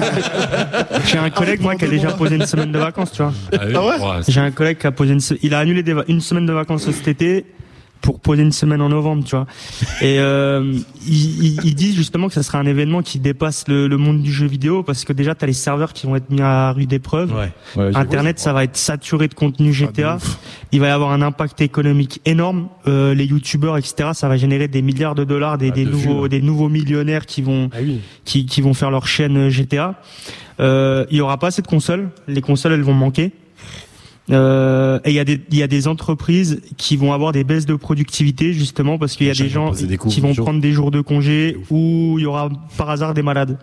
Speaker 3: J'ai un collègue, moi, qui a déjà posé une semaine de vacances, tu vois.
Speaker 4: Ah oui,
Speaker 2: Ah ouais
Speaker 4: ouais,
Speaker 3: J'ai un collègue qui a posé une, se- il a annulé des va- une semaine de vacances cet été pour poser une semaine en novembre, tu vois. Et euh, il, il, il dit justement que ça sera un événement qui dépasse le, le monde du jeu vidéo parce que déjà t'as les serveurs qui vont être mis à rude épreuve.
Speaker 1: Ouais. Ouais,
Speaker 3: Internet, ça va être saturé de contenu G T A. Il va y avoir un impact économique énorme. Euh, les youtubeurs, et cetera, ça va générer des milliards de dollars, des,
Speaker 1: Ah,
Speaker 3: des
Speaker 1: de
Speaker 3: nouveaux,
Speaker 1: vues,
Speaker 3: des nouveaux millionnaires qui vont,
Speaker 1: Ah oui.
Speaker 3: qui, qui vont faire leur chaîne G T A. Euh, il y aura pas assez de consoles. Les consoles, elles vont manquer. Euh, et il y a des il y a des entreprises qui vont avoir des baisses de productivité justement parce qu'il y a
Speaker 1: Les
Speaker 3: des
Speaker 1: gens vont
Speaker 3: gens
Speaker 1: poser des coups,
Speaker 3: qui vont
Speaker 1: jours.
Speaker 3: prendre des jours de congé ou il y aura par hasard des malades.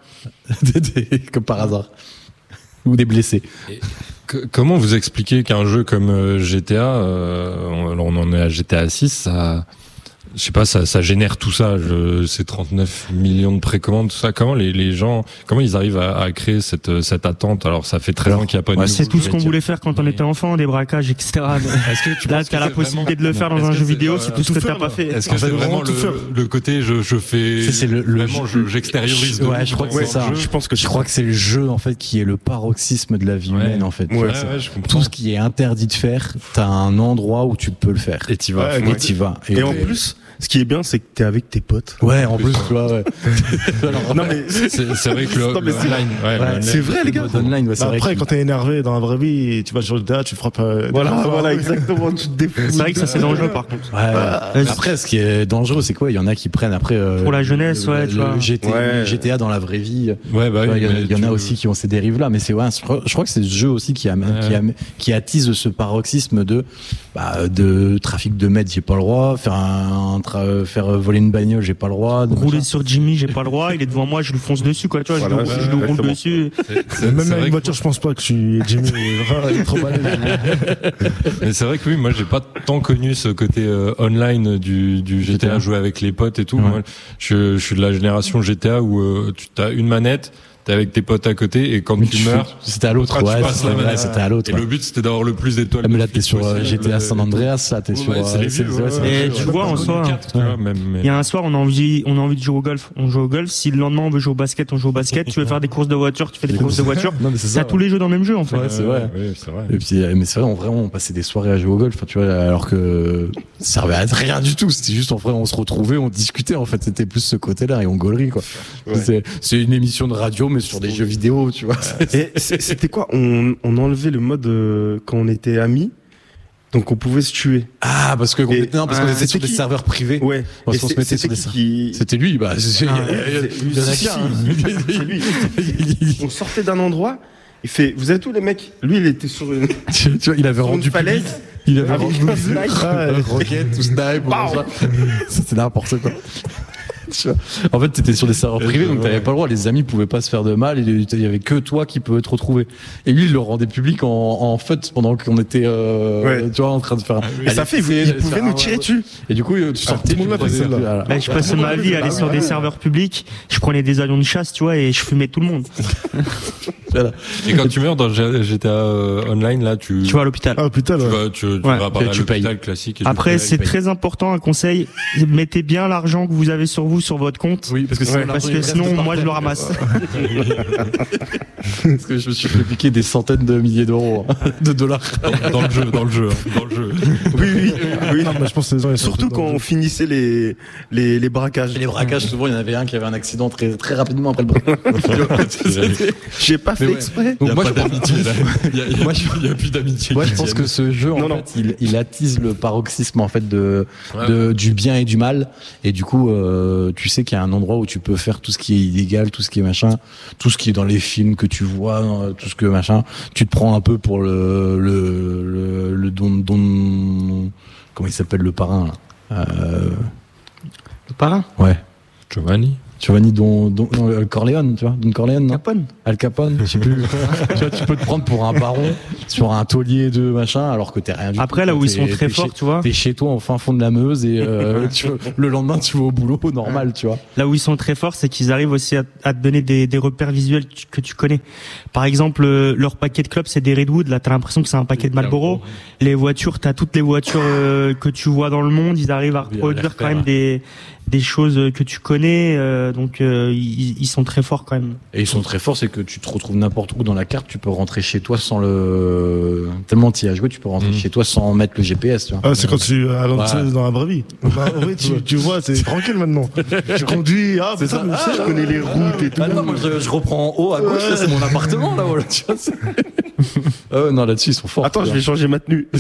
Speaker 1: Comme par hasard. Ou des blessés.
Speaker 4: Que- comment vous expliquez qu'un jeu comme euh, G T A, euh, on, alors on en est à G T A six, ça, je sais pas, ça, ça génère tout ça, je, ces trente-neuf millions de précommandes, tout ça. Comment les, les gens, comment ils arrivent à, à créer cette, cette attente? Alors ça fait treize ans qu'il n'y a pas de
Speaker 1: ouais,
Speaker 4: nouveau
Speaker 3: C'est tout
Speaker 4: jeu.
Speaker 3: ce qu'on voulait faire quand on était enfant, des braquages, et cetera.
Speaker 4: Est-ce que tu
Speaker 3: Là,
Speaker 4: penses
Speaker 3: t'as
Speaker 4: que
Speaker 3: la
Speaker 4: c'est
Speaker 3: possibilité
Speaker 4: vraiment-
Speaker 3: de le faire dans
Speaker 4: Est-ce
Speaker 3: un
Speaker 4: que
Speaker 3: jeu
Speaker 4: c'est-
Speaker 3: vidéo,
Speaker 4: euh,
Speaker 3: c'est tout ce que
Speaker 2: tout
Speaker 3: t'as
Speaker 2: faire,
Speaker 3: pas fait.
Speaker 4: Est-ce que
Speaker 2: En
Speaker 4: c'est
Speaker 2: fait,
Speaker 4: vraiment
Speaker 2: vraiment tout faire.
Speaker 4: le, le côté je, je fais
Speaker 1: C'est- c'est le- le
Speaker 4: vraiment
Speaker 1: jeu-
Speaker 4: je- j'extériorise de
Speaker 1: Ouais,
Speaker 4: ouf
Speaker 1: je crois que
Speaker 4: dans
Speaker 1: c'est
Speaker 4: le
Speaker 1: ça.
Speaker 4: jeu.
Speaker 5: Je pense que
Speaker 1: Je crois que c'est le jeu en fait qui est le paroxysme de la vie
Speaker 4: Ouais.
Speaker 1: humaine en fait.
Speaker 5: Ouais,
Speaker 4: Ouais,
Speaker 1: C'est-
Speaker 4: ouais, je comprends.
Speaker 1: Tout ce qui est interdit de faire, t'as un endroit où tu peux le faire.
Speaker 4: Et t'y vas.
Speaker 2: Ouais,
Speaker 1: Et t'y vas.
Speaker 5: Et en plus, ce qui est bien, c'est que t'es avec tes potes.
Speaker 1: Ouais, en plus, tu vois, ouais. Alors,
Speaker 5: Non mais
Speaker 4: C'est c'est vrai que le,
Speaker 5: Non, mais c'est-
Speaker 4: online, ouais,
Speaker 1: ouais,
Speaker 4: l'online,
Speaker 5: c'est vrai, les gars.
Speaker 1: le mode online, ouais, c'est
Speaker 2: Bah,
Speaker 1: vrai
Speaker 2: après,
Speaker 1: qu'il-
Speaker 2: quand t'es énervé dans la vraie vie, tu vas sur le G T A, tu frappes. euh,
Speaker 5: voilà,
Speaker 2: des gens,
Speaker 5: voilà,
Speaker 2: ouais.
Speaker 5: exactement. Tu te défoules.
Speaker 3: C'est vrai que ça c'est dangereux par contre.
Speaker 1: Ouais, ouais. Mais après, ce qui est dangereux, c'est quoi? Il y en a qui prennent après euh,
Speaker 3: Pour la jeunesse,
Speaker 1: le-
Speaker 3: ouais,
Speaker 1: le
Speaker 3: tu vois.
Speaker 1: G T A,
Speaker 5: Ouais.
Speaker 1: G T A dans la vraie vie.
Speaker 4: Ouais, bah
Speaker 1: Tu vois,
Speaker 4: oui,
Speaker 1: Il y, en a-
Speaker 4: mais
Speaker 1: il y en a
Speaker 4: tu-
Speaker 1: aussi qui ont ces dérives-là, mais c'est ouais, je crois je crois que c'est ce jeu aussi qui, am- qui, am- qui attise ce paroxysme de bah, de trafic de mètres, j'ai pas le droit, faire un, un tra- faire voler une bagnole, j'ai pas le droit, de
Speaker 3: Rouler
Speaker 1: machin.
Speaker 3: sur Jimmy, j'ai pas le droit, il est devant moi, je lui fonce dessus quoi, tu vois,
Speaker 5: Voilà,
Speaker 3: je,
Speaker 5: ouais,
Speaker 3: le, je le roule
Speaker 5: exactement.
Speaker 3: dessus.
Speaker 4: c'est- c'est-
Speaker 2: Même
Speaker 4: c'est
Speaker 2: avec
Speaker 4: vrai
Speaker 2: une
Speaker 4: que-
Speaker 2: voiture, je pense pas que je suis Jimmy. Il est trop balèze.
Speaker 4: Mais c'est vrai que oui, moi j'ai pas tant connu ce côté euh, online du, du G T A,
Speaker 1: G T A.
Speaker 4: jouer avec les potes et tout.
Speaker 1: Ouais.
Speaker 4: Moi, je, je suis de la génération G T A où euh, tu as une manette, t'es avec tes potes à côté et quand
Speaker 1: Mais
Speaker 4: tu
Speaker 1: tu-
Speaker 4: meurs,
Speaker 1: C'était à l'autre,
Speaker 4: Ah, tu
Speaker 1: ouais,
Speaker 4: passes
Speaker 1: c'était
Speaker 4: la
Speaker 1: ouais,
Speaker 4: manette.
Speaker 1: c'était à l'autre.
Speaker 4: et
Speaker 1: ouais.
Speaker 4: le but c'était d'avoir le plus d'étoiles.
Speaker 1: Ah, mais
Speaker 4: de
Speaker 1: là,
Speaker 4: flics
Speaker 1: t'es sur euh,
Speaker 4: possible,
Speaker 1: G T A San
Speaker 4: et-
Speaker 1: Andreas, là, t'es sur.
Speaker 4: Ouais, c'est
Speaker 1: euh,
Speaker 4: les
Speaker 1: c'est-
Speaker 4: vieux,
Speaker 1: ouais,
Speaker 4: ouais,
Speaker 1: c'est-
Speaker 4: ouais,
Speaker 3: Et
Speaker 4: ouais,
Speaker 3: tu
Speaker 4: ouais,
Speaker 3: vois, en
Speaker 4: ouais,
Speaker 3: soi,
Speaker 4: quatre, tu vois, même, mais-
Speaker 3: Il y a un soir, on a envie, on a envie de jouer au golf, on joue au golf. Si le lendemain on veut jouer au basket, on joue au basket. Tu veux faire des courses de voiture, tu fais des courses de voiture.
Speaker 1: Non, mais c'est
Speaker 3: T'as
Speaker 1: ça.
Speaker 3: tous les jeux dans le même jeu en fait.
Speaker 1: Ouais, c'est vrai.
Speaker 4: Ouais, c'est vrai.
Speaker 1: Et puis, euh, mais c'est vrai, on vraiment, on passait des soirées à jouer au golf, enfin, tu vois, alors que ça servait à rien du tout. C'était juste, en vrai, on se retrouvait, on discutait, en fait. C'était plus ce côté-là et on gaulerie, quoi.
Speaker 5: Ouais.
Speaker 1: C'est, c'est une émission de radio, mais sur des jeux vidéo, tu vois.
Speaker 5: Et c'est- c'était quoi on, on enlevait le mode euh, quand on était amis, donc on pouvait se tuer.
Speaker 1: Ah, parce que, on
Speaker 5: Et-
Speaker 1: était, non, parce qu'on
Speaker 5: Ah,
Speaker 1: était sur
Speaker 5: c'était
Speaker 1: des
Speaker 5: qui
Speaker 1: serveurs privés.
Speaker 5: Ouais.
Speaker 1: Parce
Speaker 5: Et
Speaker 1: qu'on se
Speaker 5: c'est-
Speaker 1: mettait
Speaker 5: c'était
Speaker 1: sur des
Speaker 5: qui qui-
Speaker 1: C'était lui, bah, c'est,
Speaker 5: Ah,
Speaker 1: il y a-
Speaker 5: c'est-
Speaker 1: il y en a
Speaker 5: si,
Speaker 1: qu'un,
Speaker 5: si,
Speaker 1: hein.
Speaker 5: c'est lui. On sortait d'un endroit, il fait, vous êtes où les mecs? Lui, il était sur une,
Speaker 1: Tu vois, il avait
Speaker 5: sur une
Speaker 1: rendu
Speaker 5: falaise.
Speaker 1: public. Il avait
Speaker 5: Avec
Speaker 1: rendu
Speaker 5: un
Speaker 1: public.
Speaker 5: snipe.
Speaker 1: Ouais, roquette ou snipe ou
Speaker 5: Pow.
Speaker 1: comme ça. C'était n'importe quoi. Tu vois. En fait, t'étais sur des serveurs privés, donc t'avais pas le droit. Les amis pouvaient pas se faire de mal. et Il y avait que toi qui pouvais te retrouver. Et lui, il le rendait public en, en fait pendant qu'on était, euh,
Speaker 5: Ouais.
Speaker 1: tu vois, en train de faire.
Speaker 5: Et ça fait, il, il pouvait nous tirer dessus.
Speaker 1: Et du coup, tu sortais.
Speaker 2: tout le monde
Speaker 1: tu
Speaker 2: l'a fait,
Speaker 1: prenais-
Speaker 2: celle-là.
Speaker 1: voilà.
Speaker 3: Bah, je passais ma vie à aller sur des serveurs publics, je prenais des avions de chasse, tu vois, et je fumais tout le monde.
Speaker 1: Voilà.
Speaker 4: Et quand tu meurs dans G- G T A euh, online, là, tu,
Speaker 3: Tu vois, à l'hôpital.
Speaker 2: Ah putain,
Speaker 4: tu
Speaker 2: là.
Speaker 4: vas, tu, tu
Speaker 3: Ouais.
Speaker 4: vas parler
Speaker 1: Et
Speaker 4: à
Speaker 1: tu payes.
Speaker 4: l'hôpital classique. Et tu
Speaker 3: Après,
Speaker 4: payes.
Speaker 3: c'est
Speaker 1: paye.
Speaker 3: très important, un conseil, mettez bien l'argent que vous avez sur vous, sur votre compte.
Speaker 1: Oui, parce que sinon,
Speaker 5: Ouais,
Speaker 3: Parce
Speaker 1: l'argent, il
Speaker 3: que
Speaker 1: reste
Speaker 3: sinon,
Speaker 1: par
Speaker 3: moi, je
Speaker 1: terre.
Speaker 3: le ramasse.
Speaker 1: Parce que je me suis fait piquer des centaines de milliers d'euros, hein, de dollars.
Speaker 4: dans, dans le jeu, dans le jeu, hein, dans le jeu.
Speaker 5: Oui, oui. Oui.
Speaker 2: Non, mais je pense que les gens, ils sont
Speaker 5: Surtout
Speaker 2: dans
Speaker 5: quand
Speaker 2: le
Speaker 5: on
Speaker 2: jeu.
Speaker 5: finissait les, les, les braquages.
Speaker 1: Les braquages, souvent, il y en avait un qui avait un accident très, très rapidement après le braquage.
Speaker 5: J'ai pas fait
Speaker 1: ouais.
Speaker 5: exprès.
Speaker 4: Il y
Speaker 1: Donc
Speaker 4: a
Speaker 1: moi,
Speaker 4: pas
Speaker 1: je
Speaker 4: d'amitié là. Il y a, il y a
Speaker 1: Moi,
Speaker 4: plus- il y a plus d'amitié.
Speaker 1: Moi,
Speaker 4: qui
Speaker 1: je pense
Speaker 4: tienne.
Speaker 1: que ce jeu, en
Speaker 5: Non, non.
Speaker 1: fait, il, il attise le paroxysme en fait de,
Speaker 4: Ouais.
Speaker 1: de du bien et du mal. Et du coup, euh, tu sais qu'il y a un endroit où tu peux faire tout ce qui est illégal, tout ce qui est machin, tout ce qui est dans les films que tu vois, euh, tout ce que machin. Tu te prends un peu pour le le le, le don don comment il s'appelle le parrain là euh,
Speaker 3: Le parrain.
Speaker 1: Ouais.
Speaker 4: Giovanni.
Speaker 1: Giovanni Don, Don non, euh, Corleone, tu vois, Don Corleone, non
Speaker 3: Capone.
Speaker 1: Al Capone, je sais plus. Tu vois, tu peux te prendre pour un baron sur un taulier de machin, alors que t'es rien du
Speaker 3: Après,
Speaker 1: tout.
Speaker 3: là où ils sont
Speaker 1: T'es-
Speaker 3: très
Speaker 1: t'es
Speaker 3: forts,
Speaker 1: chez-
Speaker 3: tu vois.
Speaker 1: T'es chez toi au fin fond de la Meuse et euh, tu vois, le lendemain tu vas au boulot normal, tu vois.
Speaker 3: Là où ils sont très forts, c'est qu'ils arrivent aussi à, à te donner des, des repères visuels tu- que tu connais. Par exemple, euh, leur paquet de clopes, c'est des Redwood. Là, t'as l'impression que c'est un paquet de Marlboro. Les voitures, t'as toutes les voitures euh, que tu vois dans le monde. Ils arrivent à
Speaker 1: Oui, à les
Speaker 3: reproduire quand
Speaker 1: refaire.
Speaker 3: même des des choses que tu connais. euh, donc, euh, ils, ils sont très forts quand même.
Speaker 1: Et ils sont très forts, c'est que tu te retrouves n'importe où dans la carte, tu peux rentrer chez toi sans le tellement t'y as joué, tu peux rentrer
Speaker 4: Mhm.
Speaker 1: chez toi sans mettre le G P S, tu vois.
Speaker 2: Ah, c'est quand tu à l'ancienne
Speaker 1: Ouais.
Speaker 2: dans la vraie vie. Bah, en vrai, tu, tu vois, c'est tranquille maintenant. Tu conduis, ah,
Speaker 1: C'est
Speaker 2: putain,
Speaker 1: ça.
Speaker 2: mais
Speaker 1: Ah,
Speaker 2: c'est-
Speaker 5: Je connais les routes et tout.
Speaker 1: Ah non, moi je, je reprends en haut à gauche, là, c'est mon appartement là, voilà. Tu vois, c'est- ah ouais, non, là-dessus ils sont forts.
Speaker 5: Attends,
Speaker 1: tu
Speaker 5: je
Speaker 1: vois.
Speaker 5: vais changer ma tenue.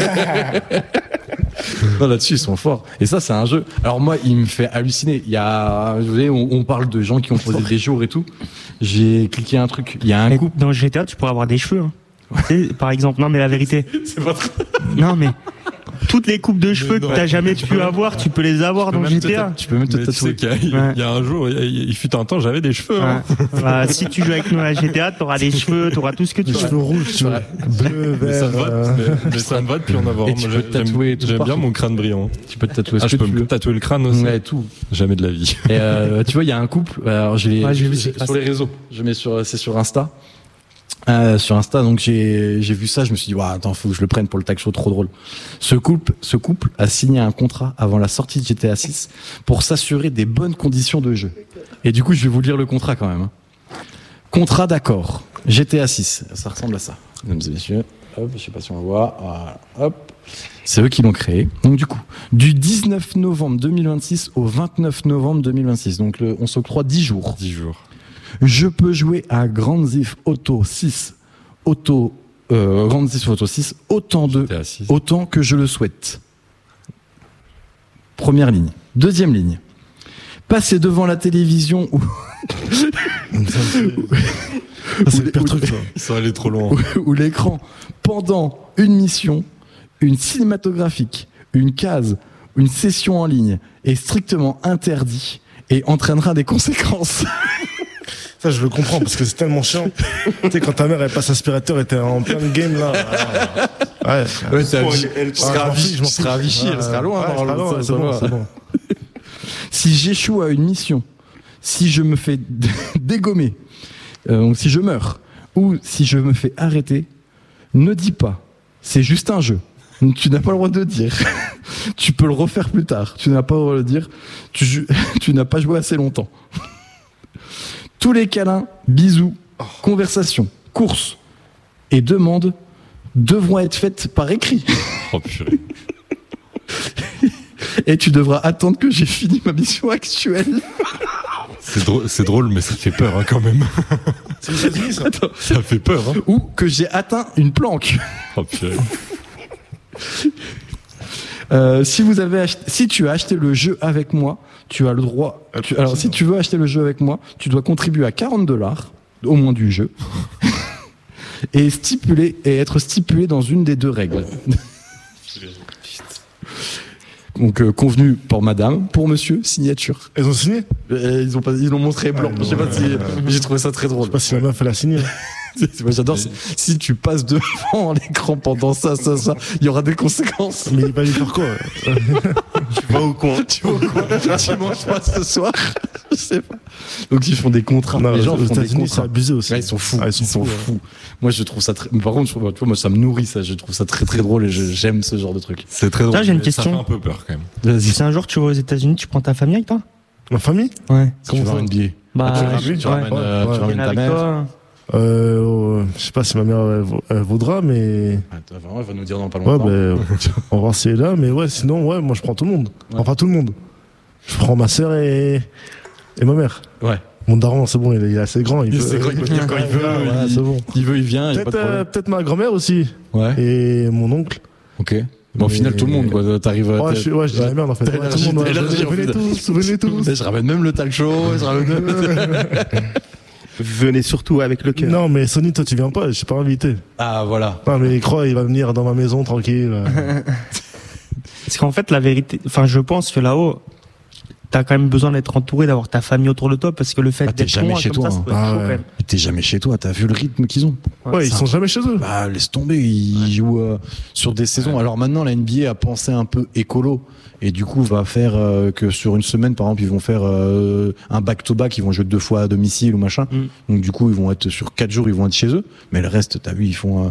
Speaker 1: Non, là-dessus, ils sont forts. Et ça, c'est un jeu. Alors moi, il me fait halluciner. Il y a, vous savez, on, on parle de gens qui ont posé des jours et tout. J'ai cliqué un truc. Il y a un
Speaker 3: Et
Speaker 1: couple.
Speaker 3: dans G T A, tu pourrais avoir des cheveux. Hein. Tu sais, par exemple, non mais la vérité.
Speaker 1: C'est pas très...
Speaker 3: Non mais toutes les coupes de cheveux que
Speaker 4: non.
Speaker 3: t'as jamais pu avoir, tu peux les avoir dans G T A.
Speaker 1: Tu peux même te
Speaker 4: Mais tu sais
Speaker 1: tatouer.
Speaker 4: qu'il y a,
Speaker 3: Ouais.
Speaker 4: il y a un jour, il, y a- il fut un temps, j'avais des cheveux. hein.
Speaker 3: Ouais. Bah, si tu joues avec nous à G T A, t'auras des cheveux, t'auras tout ce que tu
Speaker 2: Les
Speaker 3: veux.
Speaker 2: cheveux rouges, tu vois. Bleu,
Speaker 4: Mais ça
Speaker 2: vert.
Speaker 4: me va,
Speaker 2: euh,
Speaker 4: mais, mais ça me va depuis en avoir.
Speaker 1: Et tu
Speaker 4: Moi,
Speaker 1: peux te
Speaker 4: j'aime-
Speaker 1: tatouer tout
Speaker 4: J'aime bien
Speaker 1: partout.
Speaker 4: mon crâne brillant.
Speaker 1: Tu peux te tatouer ce
Speaker 4: Ah, je
Speaker 1: que
Speaker 4: peux
Speaker 1: tu
Speaker 4: me
Speaker 1: veux.
Speaker 4: tatouer le crâne aussi.
Speaker 1: Ouais, tout.
Speaker 4: Jamais de la vie.
Speaker 1: Et euh, tu vois, il y a un couple. Alors, je l'ai
Speaker 3: Ouais, j'ai vu,
Speaker 1: sur
Speaker 3: c'est
Speaker 1: sur les réseaux. Je mets sur, c'est sur Insta. Euh, sur Insta, donc j'ai j'ai vu ça, je me suis dit, ouais, attends, faut que je le prenne pour le tag show, trop drôle. Ce couple, ce couple a signé un contrat avant la sortie de G T A six pour s'assurer des bonnes conditions de jeu. Et du coup, je vais vous lire le contrat quand même. hein. Contrat d'accord. G T A six, ça ressemble à ça, mesdames et messieurs. Hop, je sais pas si on le voit. Voilà, hop. C'est eux qui l'ont créé. Donc du coup, du dix-neuf novembre deux mille vingt-six au vingt-neuf novembre deux mille vingt-six. Donc le, on s'octroie dix jours.
Speaker 4: dix jours.
Speaker 1: Je peux jouer à Grand Theft Auto six, Auto, euh, Grand Theft Auto six autant de,
Speaker 4: T'es assis.
Speaker 1: autant que je le souhaite. Première ligne. Deuxième ligne. Passer devant la télévision ou,
Speaker 2: Ça, c'est le pire truc, ça.
Speaker 4: Ça allait trop loin.
Speaker 1: ou, ou l'écran pendant une mission, une cinématographique, une case, une session en ligne est strictement interdit et entraînera des conséquences.
Speaker 2: Ça, je le comprends parce que c'est tellement chiant. Tu sais, quand ta mère, elle passe aspirateur et t'es en plein game, là. Ouais.
Speaker 1: Ouais, c'est à
Speaker 5: Oh,
Speaker 1: Vichy.
Speaker 5: elle- elle-
Speaker 1: Tu seras à
Speaker 2: je m'en
Speaker 1: Vichy,
Speaker 2: fiche, je
Speaker 1: tu
Speaker 2: m'en
Speaker 1: seras à
Speaker 2: fiche.
Speaker 1: Vichy, elle
Speaker 2: Ouais,
Speaker 1: sera loin.
Speaker 2: ouais,
Speaker 1: dans
Speaker 2: elle sera
Speaker 1: le-
Speaker 2: loin,
Speaker 1: ça,
Speaker 2: c'est
Speaker 1: ça
Speaker 2: bon,
Speaker 1: va.
Speaker 2: c'est bon.
Speaker 1: Si j'échoue à une mission, si je me fais d- dégommer, euh, donc si je meurs, ou si je me fais arrêter, ne dis pas, c'est juste un jeu. Tu n'as pas le droit de dire. Tu peux le refaire plus tard. Tu n'as pas le droit de dire. Tu, jou- tu n'as pas joué assez longtemps. Tous les câlins, bisous, conversations, courses et demandes devront être faites par écrit.
Speaker 4: Oh purée.
Speaker 1: Et tu devras attendre que j'ai fini ma mission actuelle.
Speaker 4: C'est drôle, c'est drôle, mais ça fait peur hein, quand même.
Speaker 2: C'est les États-Unis, ça.
Speaker 4: Ça fait peur. Hein.
Speaker 1: Ou que j'ai atteint une planque.
Speaker 4: Oh purée.
Speaker 1: Euh, si vous avez acheté, si tu as acheté le jeu avec moi, tu as le droit. tu- alors, si tu veux acheter le jeu avec moi, tu dois contribuer à quarante dollars au moins du jeu et stipuler et être stipulé dans une des deux règles. Donc euh, convenu pour madame, pour monsieur, signature.
Speaker 2: Ils ont signé?
Speaker 1: Euh, ils ont pas, ils l'ont montré blanc.
Speaker 2: Ah,
Speaker 1: Je sais pas
Speaker 2: non,
Speaker 1: si
Speaker 2: ouais, ouais.
Speaker 1: j'ai trouvé ça très drôle.
Speaker 2: Je sais pas si la meuf, elle a signé.
Speaker 1: Moi j'adore. Si, si tu passes devant l'écran pendant ça, ça, ça, il y aura des conséquences.
Speaker 2: Mais il va lui faire quoi?
Speaker 5: Tu vas au coin.
Speaker 1: Tu vas au coin, tu manges pas ce soir. Je sais pas. Donc ils font des contrats.
Speaker 2: Non,
Speaker 1: les gens
Speaker 2: aux
Speaker 1: font des
Speaker 2: États-Unis, c'est
Speaker 1: contrats.
Speaker 2: abusé aussi.
Speaker 1: Ouais, ils sont fous.
Speaker 2: Ah,
Speaker 1: ils sont, fous. Moi je trouve ça très. Mais par contre, je trouve- tu vois, moi ça me nourrit ça. Je trouve ça très très drôle et je- j'aime ce genre de truc.
Speaker 4: C'est très drôle.
Speaker 3: Là, j'ai une
Speaker 4: mais Ça
Speaker 3: question.
Speaker 4: fait un peu peur quand même.
Speaker 1: Vas-y.
Speaker 3: Si un jour tu vas aux États-Unis, tu prends ta famille avec toi?
Speaker 2: Ma famille?
Speaker 3: Ouais.
Speaker 1: Tu vas en N B A.
Speaker 3: Bah,
Speaker 1: Ah, tu,
Speaker 2: Ah,
Speaker 1: tu,
Speaker 2: oui,
Speaker 1: tu
Speaker 2: ouais,
Speaker 1: ramènes,
Speaker 2: ouais,
Speaker 1: euh,
Speaker 2: ouais.
Speaker 1: tu ramènes
Speaker 3: viens
Speaker 1: ta
Speaker 3: avec
Speaker 1: mère.
Speaker 3: toi.
Speaker 2: Euh, je sais pas si ma mère elle, elle voudra, mais
Speaker 1: Attends, elle va nous dire dans pas
Speaker 2: ouais,
Speaker 1: longtemps.
Speaker 2: ben, on va voir si elle est là. Mais ouais, sinon, ouais, moi je prends tout le monde.
Speaker 1: Ouais.
Speaker 2: Enfin, tout le monde. Je prends ma sœur et, et ma mère.
Speaker 1: Ouais.
Speaker 2: Mon daron, c'est bon, il est, il est assez grand. Il,
Speaker 1: Il
Speaker 2: peut,
Speaker 1: sait quand il peut venir quand il veut.
Speaker 2: Voilà,
Speaker 1: il,
Speaker 2: c'est bon.
Speaker 1: il veut, il vient. Il y a pas
Speaker 2: Peut-être,
Speaker 1: de
Speaker 2: euh,
Speaker 1: problème.
Speaker 2: peut-être ma grand-mère aussi.
Speaker 1: Ouais.
Speaker 2: Et mon oncle.
Speaker 1: Ok. Bon, au
Speaker 2: Mais-
Speaker 1: final, tout le monde, quoi. T'arrives.
Speaker 2: Ouais, je, suis- ouais, je dis
Speaker 1: ouais.
Speaker 2: la merde en fait.
Speaker 1: T'as
Speaker 2: Ouais, tout le
Speaker 1: élargi-
Speaker 2: monde,
Speaker 1: t'as
Speaker 2: ouais,
Speaker 1: élargi, en
Speaker 2: venez
Speaker 1: fait.
Speaker 2: tous, venez tous.
Speaker 1: Je ramène même le talk show. Je ramène même.
Speaker 5: Venez surtout avec le cœur.
Speaker 2: Non, mais Sony, toi tu viens pas, je suis pas invité.
Speaker 1: Ah, voilà.
Speaker 2: Non, mais il croit, il va venir dans ma maison tranquille.
Speaker 3: Parce qu'en fait, la vérité, enfin, je pense que là-haut, t'as quand même besoin d'être entouré, d'avoir ta famille autour de toi, parce que le fait
Speaker 1: Ah, t'es
Speaker 3: d'être
Speaker 1: jamais
Speaker 3: loin
Speaker 1: chez
Speaker 3: comme
Speaker 1: toi,
Speaker 3: ça,
Speaker 1: hein.
Speaker 3: ça peut être
Speaker 2: Ah,
Speaker 3: chaud,
Speaker 2: ouais.
Speaker 3: quand même.
Speaker 1: T'es jamais chez toi. T'as vu le rythme qu'ils ont.
Speaker 2: Ouais, ils
Speaker 1: ça-
Speaker 2: sont jamais chez eux.
Speaker 1: Bah, laisse tomber, ils jouent euh, sur des saisons. Alors maintenant, la N B A a pensé un peu écolo. Et du coup, va faire euh, que sur une semaine, par exemple, ils vont faire euh, un back-to-back, ils vont jouer deux fois à domicile ou machin.
Speaker 3: Mm.
Speaker 1: Donc du coup, ils vont être sur quatre jours, ils vont être chez eux. Mais le reste, t'as vu, ils font euh,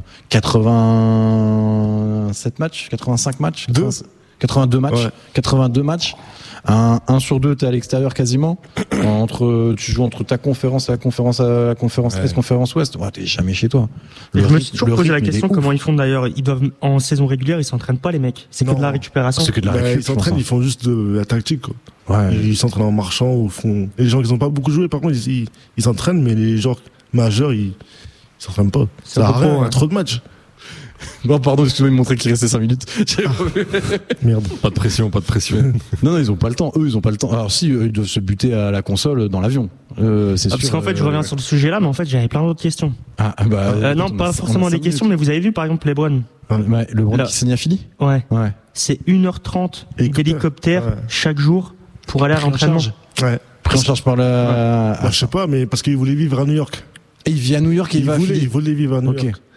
Speaker 1: quatre-vingt-sept matchs, quatre-vingt-cinq matchs,
Speaker 2: Deux.
Speaker 1: quatre-vingt-deux matchs,
Speaker 2: Ouais.
Speaker 1: quatre-vingt-deux matchs. Un, un sur deux, t'es à l'extérieur quasiment. Entre, tu joues entre ta conférence et la conférence à la conférence
Speaker 4: Ouais.
Speaker 1: Est, conférence Ouest. Ouais, t'es jamais chez toi.
Speaker 3: Et
Speaker 1: Le
Speaker 3: je me
Speaker 1: rythme-
Speaker 3: suis toujours
Speaker 1: le
Speaker 3: posé la
Speaker 1: rythme, il est
Speaker 3: question
Speaker 1: ouf.
Speaker 3: comment ils font d'ailleurs. Ils doivent, en saison régulière, ils s'entraînent pas, les mecs. C'est que
Speaker 2: Non.
Speaker 3: de la récupération.
Speaker 1: C'est que de la
Speaker 2: Bah,
Speaker 1: récup,
Speaker 2: ils
Speaker 1: je pense,
Speaker 2: s'entraînent,
Speaker 1: hein.
Speaker 2: ils font juste de la tactique, quoi.
Speaker 1: Ouais.
Speaker 2: Ils s'entraînent en marchant ou font. Et les gens qui n'ont pas beaucoup joué, par contre, ils ils- ils s'entraînent, mais les joueurs majeurs, ils ils s'entraînent pas.
Speaker 3: C'est
Speaker 2: Ça
Speaker 3: un
Speaker 2: a
Speaker 3: peu
Speaker 2: rien,
Speaker 3: trop,
Speaker 2: il y a
Speaker 3: ouais.
Speaker 2: trop de matchs.
Speaker 1: Bon, pardon, excusez-moi, ils me montraient qu'il restait cinq minutes. J'avais pas vu.
Speaker 2: Merde.
Speaker 4: Pas de pression, pas de pression.
Speaker 1: Non, non, ils ont pas le temps. Eux, ils ont pas le temps. Alors si, eux, ils doivent se buter à la console dans l'avion. Euh, c'est
Speaker 3: Ah,
Speaker 1: sûr.
Speaker 3: parce qu'en fait, je
Speaker 1: euh,
Speaker 3: reviens sur le sujet là, mais en fait, j'avais plein d'autres questions.
Speaker 1: Ah, bah,
Speaker 3: Euh,
Speaker 1: écoute,
Speaker 3: non,
Speaker 1: on a-
Speaker 3: pas
Speaker 1: on a
Speaker 3: forcément
Speaker 1: cinq
Speaker 3: des questions,
Speaker 1: minutes.
Speaker 3: mais vous avez vu, par exemple, LeBron.
Speaker 1: Ouais, le Bron
Speaker 3: Là.
Speaker 1: qui signe à Philly.
Speaker 3: Ouais.
Speaker 1: Ouais.
Speaker 3: C'est une heure trente
Speaker 2: Hélicoptère.
Speaker 3: d'hélicoptère
Speaker 2: Ouais.
Speaker 3: chaque jour pour aller à
Speaker 1: Pris en
Speaker 3: l'entraînement.
Speaker 1: charge.
Speaker 2: Ouais.
Speaker 1: Pris en charge par la.
Speaker 2: Bah, je sais pas, mais parce qu'il voulait vivre à New York.
Speaker 1: Et il vit à New York et il,
Speaker 2: Il
Speaker 1: va à
Speaker 2: voulait,
Speaker 1: Philly.
Speaker 2: il voulait vivre à New
Speaker 1: Ok.
Speaker 2: York.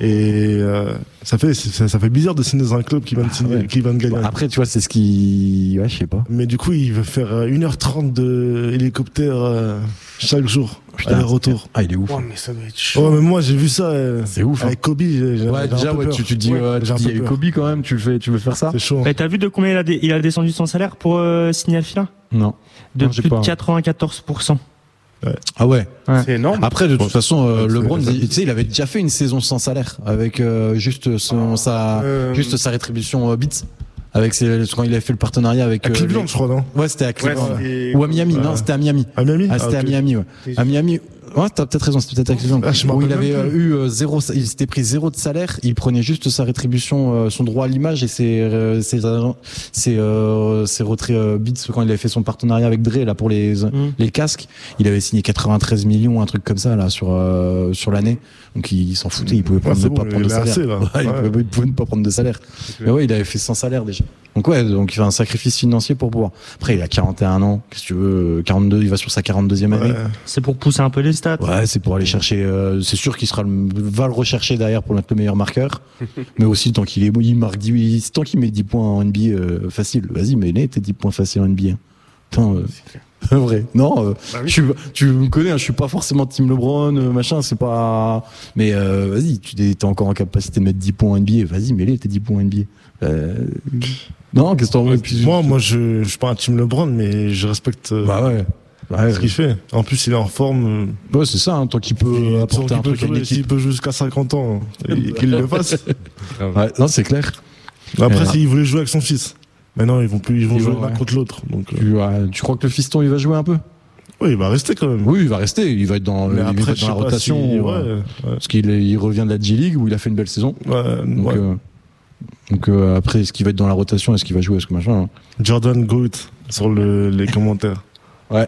Speaker 2: Et euh, ça fait ça, ça fait bizarre de signer dans un club qui vient de, signer,
Speaker 1: ouais.
Speaker 2: qui vient de gagner.
Speaker 1: Bah, après, tu vois, c'est ce qui. Ouais, je sais pas.
Speaker 2: Mais du coup, il veut faire euh, une heure trente de hélicoptère euh, chaque jour,
Speaker 1: Putain,
Speaker 2: aller-retour.
Speaker 1: Ah, il est ouf.
Speaker 5: Oh, mais ça doit être chaud.
Speaker 2: Ouais, mais moi j'ai vu ça euh,
Speaker 1: C'est ouf. hein.
Speaker 2: avec Kobe. j'ai- j'ai-
Speaker 1: Ouais,
Speaker 2: j'ai
Speaker 1: déjà,
Speaker 2: un peu
Speaker 1: ouais,
Speaker 2: peur.
Speaker 1: tu, tu te dis,
Speaker 2: Ouais,
Speaker 1: ouais, tu
Speaker 2: j'ai un
Speaker 1: te dis,
Speaker 2: peu
Speaker 1: il y a eu
Speaker 2: peur.
Speaker 1: Kobe quand même, tu le fais, tu veux faire ça?
Speaker 2: C'est chaud.
Speaker 3: Et t'as vu de combien il a, dé- il a descendu son salaire pour euh, signer à Philly?
Speaker 1: Non.
Speaker 3: De
Speaker 1: Non, j'ai
Speaker 3: plus
Speaker 1: pas.
Speaker 3: de quatre-vingt-quatorze pour cent.
Speaker 1: Ah ouais.
Speaker 5: C'est énorme.
Speaker 1: Après, de toute façon, euh,
Speaker 2: c'est-
Speaker 1: LeBron,
Speaker 2: c'est-
Speaker 1: tu sais, il avait déjà fait une saison sans salaire avec euh, juste son, sa,
Speaker 5: Euh,
Speaker 1: juste sa rétribution euh, Beats, avec ses, quand il avait fait le partenariat avec.
Speaker 2: À
Speaker 1: euh,
Speaker 2: Cleveland,
Speaker 1: les-
Speaker 2: je crois, non?
Speaker 1: Ouais, c'était à
Speaker 5: Ouais,
Speaker 1: Cleveland.
Speaker 5: c'était-
Speaker 1: Ou à Miami.
Speaker 2: Ouais.
Speaker 1: Non, c'était à Miami.
Speaker 2: À Miami?
Speaker 1: Ah, c'était à
Speaker 2: ok.
Speaker 1: Miami, ouais. À Miami. Ouais, t'as peut-être raison, c'était peut-être à Cleveland.
Speaker 2: Ah, je me
Speaker 1: où il
Speaker 2: rappelle
Speaker 1: avait
Speaker 2: même
Speaker 1: euh, eu euh, zéro, il s'était pris zéro de salaire, il prenait juste sa rétribution, euh, son droit à l'image et ses, euh, ses, euh, ses, euh, ses retraits euh, Beats quand il avait fait son partenariat avec Dre, là, pour les,
Speaker 3: Mm.
Speaker 1: les casques. Il avait signé quatre-vingt-treize millions, un truc comme ça, là, sur, euh, sur l'année. Donc il s'en foutait, il pouvait
Speaker 2: Ouais,
Speaker 1: prendre,
Speaker 2: c'est
Speaker 1: ne
Speaker 2: bon,
Speaker 1: pas prendre
Speaker 2: il
Speaker 1: de
Speaker 2: est
Speaker 1: salaire.
Speaker 2: assez, là.
Speaker 1: Ouais, il,
Speaker 2: Ouais.
Speaker 1: pouvait, il pouvait ne pas prendre de salaire. Mais ouais, il avait fait sans salaire déjà. Donc ouais, donc il fait un sacrifice financier pour pouvoir. Après, il a quarante et un ans. Qu'est-ce que tu veux? quarante-deux, il va sur sa quarante-deuxième année.
Speaker 2: Ouais.
Speaker 3: C'est pour pousser un peu les stats.
Speaker 1: Ouais, c'est pour aller chercher. Euh, c'est sûr qu'il sera le, va le rechercher derrière pour être le meilleur marqueur. Mais aussi tant qu'il est, il marque dix, tant qu'il met dix points en N B A euh, facile. Vas-y, mets-les tes dix points faciles en N B A. Putain, euh, vrai. Non, euh,
Speaker 5: Bah oui.
Speaker 1: je suis, tu me connais, hein, je suis pas forcément team LeBron, euh, machin. C'est pas. Mais euh, vas-y, tu es encore en capacité de mettre dix points en N B A. Vas-y, mets-les tes dix points en N B A. Euh, non, qu'est-ce que t'en veux? Puis-
Speaker 2: Moi, moi, je, je suis pas un team LeBron, mais je respecte euh,
Speaker 1: Bah ouais. Bah ouais,
Speaker 2: ce qu'il fait. En plus, il est en forme.
Speaker 1: ouais, c'est ça, hein, tant qu'il
Speaker 2: euh,
Speaker 1: peut
Speaker 2: et
Speaker 1: apporter
Speaker 2: tant
Speaker 1: un
Speaker 2: qu'il peut
Speaker 1: truc à
Speaker 2: jouer,
Speaker 1: l'équipe.
Speaker 2: s'il peut jouer jusqu'à cinquante ans, et qu'il le fasse.
Speaker 1: Ouais, non, c'est clair.
Speaker 2: Après,
Speaker 1: Ouais.
Speaker 2: s'il voulait jouer avec son fils. Maintenant, ils vont plus, ils vont
Speaker 1: Ils
Speaker 2: jouer
Speaker 1: vont,
Speaker 2: l'un
Speaker 1: ouais.
Speaker 2: contre l'autre. Donc, euh,
Speaker 1: Tu, ouais, tu crois que le fiston il va jouer un peu?
Speaker 2: oui, il va rester quand même.
Speaker 1: Oui, il va rester. Il va être dans,
Speaker 2: Mais
Speaker 1: il va
Speaker 2: après,
Speaker 1: être
Speaker 2: je
Speaker 1: dans
Speaker 2: sais
Speaker 1: la
Speaker 2: pas
Speaker 1: rotation.
Speaker 2: si-
Speaker 1: euh,
Speaker 2: ouais, ouais.
Speaker 1: Parce qu'il est- il revient de la G-League où il a fait une belle saison.
Speaker 2: Ouais,
Speaker 1: Donc,
Speaker 2: ouais.
Speaker 1: euh, donc euh, après, est-ce qu'il va être dans la rotation? Est-ce qu'il va jouer? Est-ce que machin? hein.
Speaker 2: Jordan Goat sur le, les commentaires.
Speaker 1: Ouais.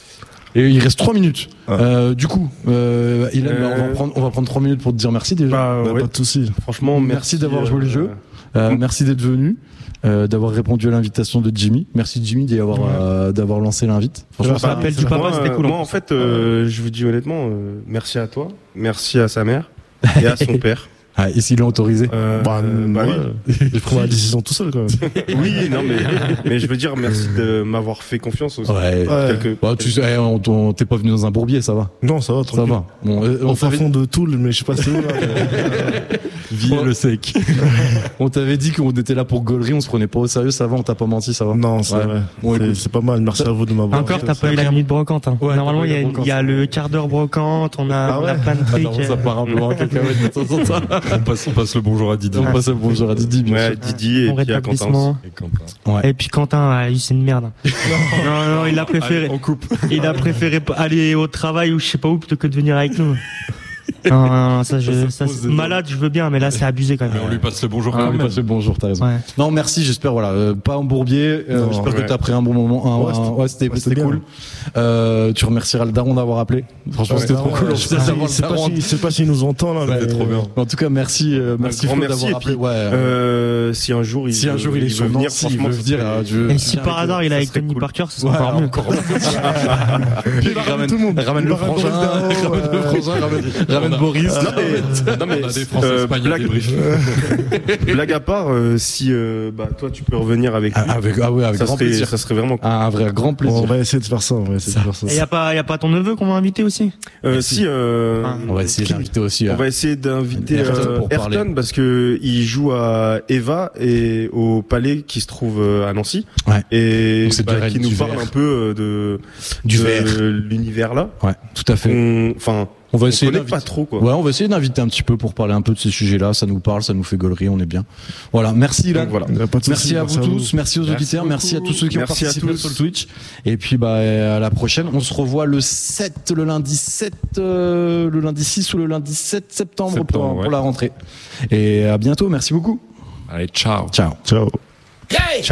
Speaker 1: Et il reste trois minutes.
Speaker 2: Ah.
Speaker 1: Euh, du coup, euh, Ilan,
Speaker 5: Euh,
Speaker 1: bah, on va prendre, on va prendre trois minutes pour te dire merci déjà.
Speaker 5: Bah,
Speaker 2: Bah,
Speaker 5: ouais.
Speaker 2: Pas de soucis.
Speaker 5: Franchement,
Speaker 1: Merci
Speaker 5: merci,
Speaker 1: d'avoir joué le
Speaker 5: euh,
Speaker 1: jeu. Euh, merci d'être venu, euh, d'avoir répondu à l'invitation de Jimmy. Merci Jimmy d'y avoir,
Speaker 2: Ouais.
Speaker 1: euh, d'avoir lancé l'invite. Franchement,
Speaker 2: Bah,
Speaker 1: ça-
Speaker 3: l'appel
Speaker 2: c'est
Speaker 3: du
Speaker 2: la-
Speaker 3: papa,
Speaker 5: moi,
Speaker 3: c'était cool.
Speaker 5: Moi, en fait, euh, je vous dis honnêtement, euh, merci à toi, merci à sa mère et à son père.
Speaker 1: Ah, et s'il est autorisé?
Speaker 5: Euh,
Speaker 2: Bah,
Speaker 5: euh, bah
Speaker 2: ouais.
Speaker 5: oui.
Speaker 2: J'ai pris ma décision tout seul quand même.
Speaker 5: Oui, non, mais, mais je veux dire, merci de m'avoir fait confiance aussi.
Speaker 1: Ouais.
Speaker 2: Ouais.
Speaker 5: Quelques-
Speaker 1: Bah, tu sais, eh, on, on- t'es pas venu dans un bourbier, ça va.
Speaker 2: Non, ça va,
Speaker 1: Ça
Speaker 2: tranquille.
Speaker 1: va. Bon, euh, on
Speaker 2: Au fin
Speaker 1: savait-
Speaker 2: fond de Toul, mais je sais pas si c'est où là.
Speaker 4: Vive le sec.
Speaker 1: On t'avait dit qu'on était là pour gaulerie, on se prenait pas au sérieux, ça va, on t'a pas menti, ça va.
Speaker 2: Non, c'est
Speaker 1: Ouais.
Speaker 2: vrai.
Speaker 1: Bon,
Speaker 2: C'est-
Speaker 1: écoute.
Speaker 2: c'est pas mal. Merci à vous de m'avoir.
Speaker 3: Encore, t'as
Speaker 2: invité.
Speaker 3: pas eu la minute brocante. Hein.
Speaker 1: Ouais,
Speaker 3: Normalement,
Speaker 1: t'as
Speaker 3: il y,
Speaker 1: pas eu
Speaker 3: a
Speaker 1: la
Speaker 3: une- il y a le quart d'heure brocante, on a,
Speaker 2: Ah
Speaker 3: on a
Speaker 2: ouais
Speaker 3: plein de trucs.
Speaker 1: Attends, ça
Speaker 3: euh,
Speaker 1: part un peu en cacahuète de temps en temps.
Speaker 4: On passe, on passe le bonjour à Didi.
Speaker 1: On passe le bonjour à Didi, bien
Speaker 5: Ouais,
Speaker 1: sûr.
Speaker 5: Didier et
Speaker 3: Bon
Speaker 5: puis à Quentin.
Speaker 3: rétablissement.
Speaker 4: Et Quentin.
Speaker 1: Ouais.
Speaker 3: Et puis Quentin, ah, lui, c'est une merde. non, non, il a préféré.
Speaker 4: Allez, on coupe.
Speaker 3: Il a préféré p- aller au travail ou je sais pas où plutôt que de venir avec nous. Non, non, non, ça, je,
Speaker 1: Ça
Speaker 3: ça,
Speaker 1: pose
Speaker 3: c'est-
Speaker 1: des-
Speaker 3: malade, je veux bien, mais là, c'est abusé quand
Speaker 4: Mais
Speaker 3: même.
Speaker 4: on lui passe le bonjour
Speaker 1: Ah,
Speaker 4: quand
Speaker 1: on lui
Speaker 4: même.
Speaker 1: passe le bonjour, t'as raison.
Speaker 3: Ouais.
Speaker 1: Non, merci, j'espère, voilà, euh, pas en bourbier, euh,
Speaker 2: Non,
Speaker 1: j'espère que
Speaker 5: ouais.
Speaker 1: t'as pris un bon moment, un-
Speaker 2: Ouais,
Speaker 1: un-
Speaker 2: c'était-
Speaker 1: ouais, c'était
Speaker 2: ouais,
Speaker 1: c'était
Speaker 2: c'était
Speaker 1: cool. Euh, tu remercieras le daron d'avoir appelé. Franchement,
Speaker 2: Ouais,
Speaker 1: c'était
Speaker 2: non,
Speaker 1: trop cool.
Speaker 2: ouais,
Speaker 1: on
Speaker 2: je sais
Speaker 1: sait
Speaker 2: pas
Speaker 1: d'avoir
Speaker 2: si-
Speaker 1: le
Speaker 2: je sais pas
Speaker 1: daron.
Speaker 2: si- je sais pas s'il nous entend là.
Speaker 1: Ouais,
Speaker 2: mais-
Speaker 4: trop bien.
Speaker 1: En tout cas, merci, euh, merci
Speaker 5: grand
Speaker 1: Flo
Speaker 5: merci,
Speaker 1: d'avoir
Speaker 5: et
Speaker 1: appelé.
Speaker 5: puis,
Speaker 1: Ouais.
Speaker 5: Euh, si un jour il
Speaker 1: Si un jour il est sur
Speaker 5: veut venir,
Speaker 1: Nancy, il
Speaker 5: franchement,
Speaker 1: veut
Speaker 5: ça
Speaker 1: venir,
Speaker 5: serait-
Speaker 1: euh, je-
Speaker 3: Et si
Speaker 1: viens
Speaker 3: par
Speaker 1: avec
Speaker 3: hasard
Speaker 1: nous,
Speaker 3: il est
Speaker 1: ça
Speaker 3: avec
Speaker 1: serait
Speaker 3: Tony
Speaker 1: cool.
Speaker 3: Parker, ce
Speaker 1: Ouais,
Speaker 3: sera encore mieux.
Speaker 1: encore.
Speaker 2: Il va ramener tout le monde.
Speaker 1: Ramène
Speaker 2: Il
Speaker 1: le
Speaker 2: va ramener
Speaker 1: frangin,
Speaker 2: Boris Darro,
Speaker 1: ramène le
Speaker 2: euh,
Speaker 1: frangin, ramène, ramène
Speaker 4: On a-
Speaker 1: Boris.
Speaker 5: Non mais, non, mais
Speaker 4: On a des Français
Speaker 5: euh,
Speaker 4: Espagnols
Speaker 5: blague,
Speaker 4: débriefs.
Speaker 5: blague à part, euh, si euh, bah toi tu peux revenir avec lui,
Speaker 1: Ah, avec, ah ouais, avec
Speaker 5: ça
Speaker 1: grand
Speaker 5: serait,
Speaker 1: plaisir.
Speaker 5: ça serait vraiment cool.
Speaker 1: Ah, un vrai grand
Speaker 2: Bon,
Speaker 1: plaisir.
Speaker 2: on va essayer de faire ça. On va essayer de faire ça.
Speaker 3: Et y a pas, y a pas ton neveu qu'on va inviter aussi?
Speaker 5: Euh, si, euh,
Speaker 3: Ah.
Speaker 1: On va essayer d'inviter aussi.
Speaker 5: on
Speaker 1: euh,
Speaker 5: va essayer d'inviter
Speaker 1: Ayrton
Speaker 5: euh,
Speaker 1: pour parler.
Speaker 5: Ayrton parce que il joue à Eva et au Palais qui se trouve euh, à Nancy
Speaker 1: Ouais.
Speaker 5: et
Speaker 1: Donc c'est
Speaker 5: bah,
Speaker 1: direct
Speaker 5: qui nous
Speaker 1: du
Speaker 5: parle
Speaker 1: verre.
Speaker 5: un peu euh, de
Speaker 1: Du
Speaker 5: de
Speaker 1: verre.
Speaker 5: l'univers là.
Speaker 1: Ouais, tout à fait.
Speaker 5: On- Enfin,
Speaker 1: On va
Speaker 5: on
Speaker 1: essayer
Speaker 5: connaît
Speaker 1: d'inviter.
Speaker 5: pas trop quoi.
Speaker 1: Ouais, on va essayer d'inviter un petit peu pour parler un peu de ces sujets-là. Ça nous parle, ça nous fait gaulerie, on est bien. Voilà, merci Ilan.
Speaker 5: Donc voilà.
Speaker 2: Y a pas de
Speaker 1: Merci
Speaker 2: souci,
Speaker 1: à vous tous, merci aux
Speaker 4: Merci
Speaker 1: auditeurs, merci à tous ceux qui ont
Speaker 5: Merci à
Speaker 1: participé
Speaker 5: tous.
Speaker 1: sur le Twitch. Et puis bah à la prochaine, on se revoit le sept, le lundi sept, euh, le lundi six ou le lundi sept septembre,
Speaker 4: Septembre,
Speaker 1: pour, pour
Speaker 4: ouais.
Speaker 1: la rentrée. Et à bientôt, merci beaucoup.
Speaker 4: Allez, ciao.
Speaker 1: Ciao.
Speaker 2: Ciao.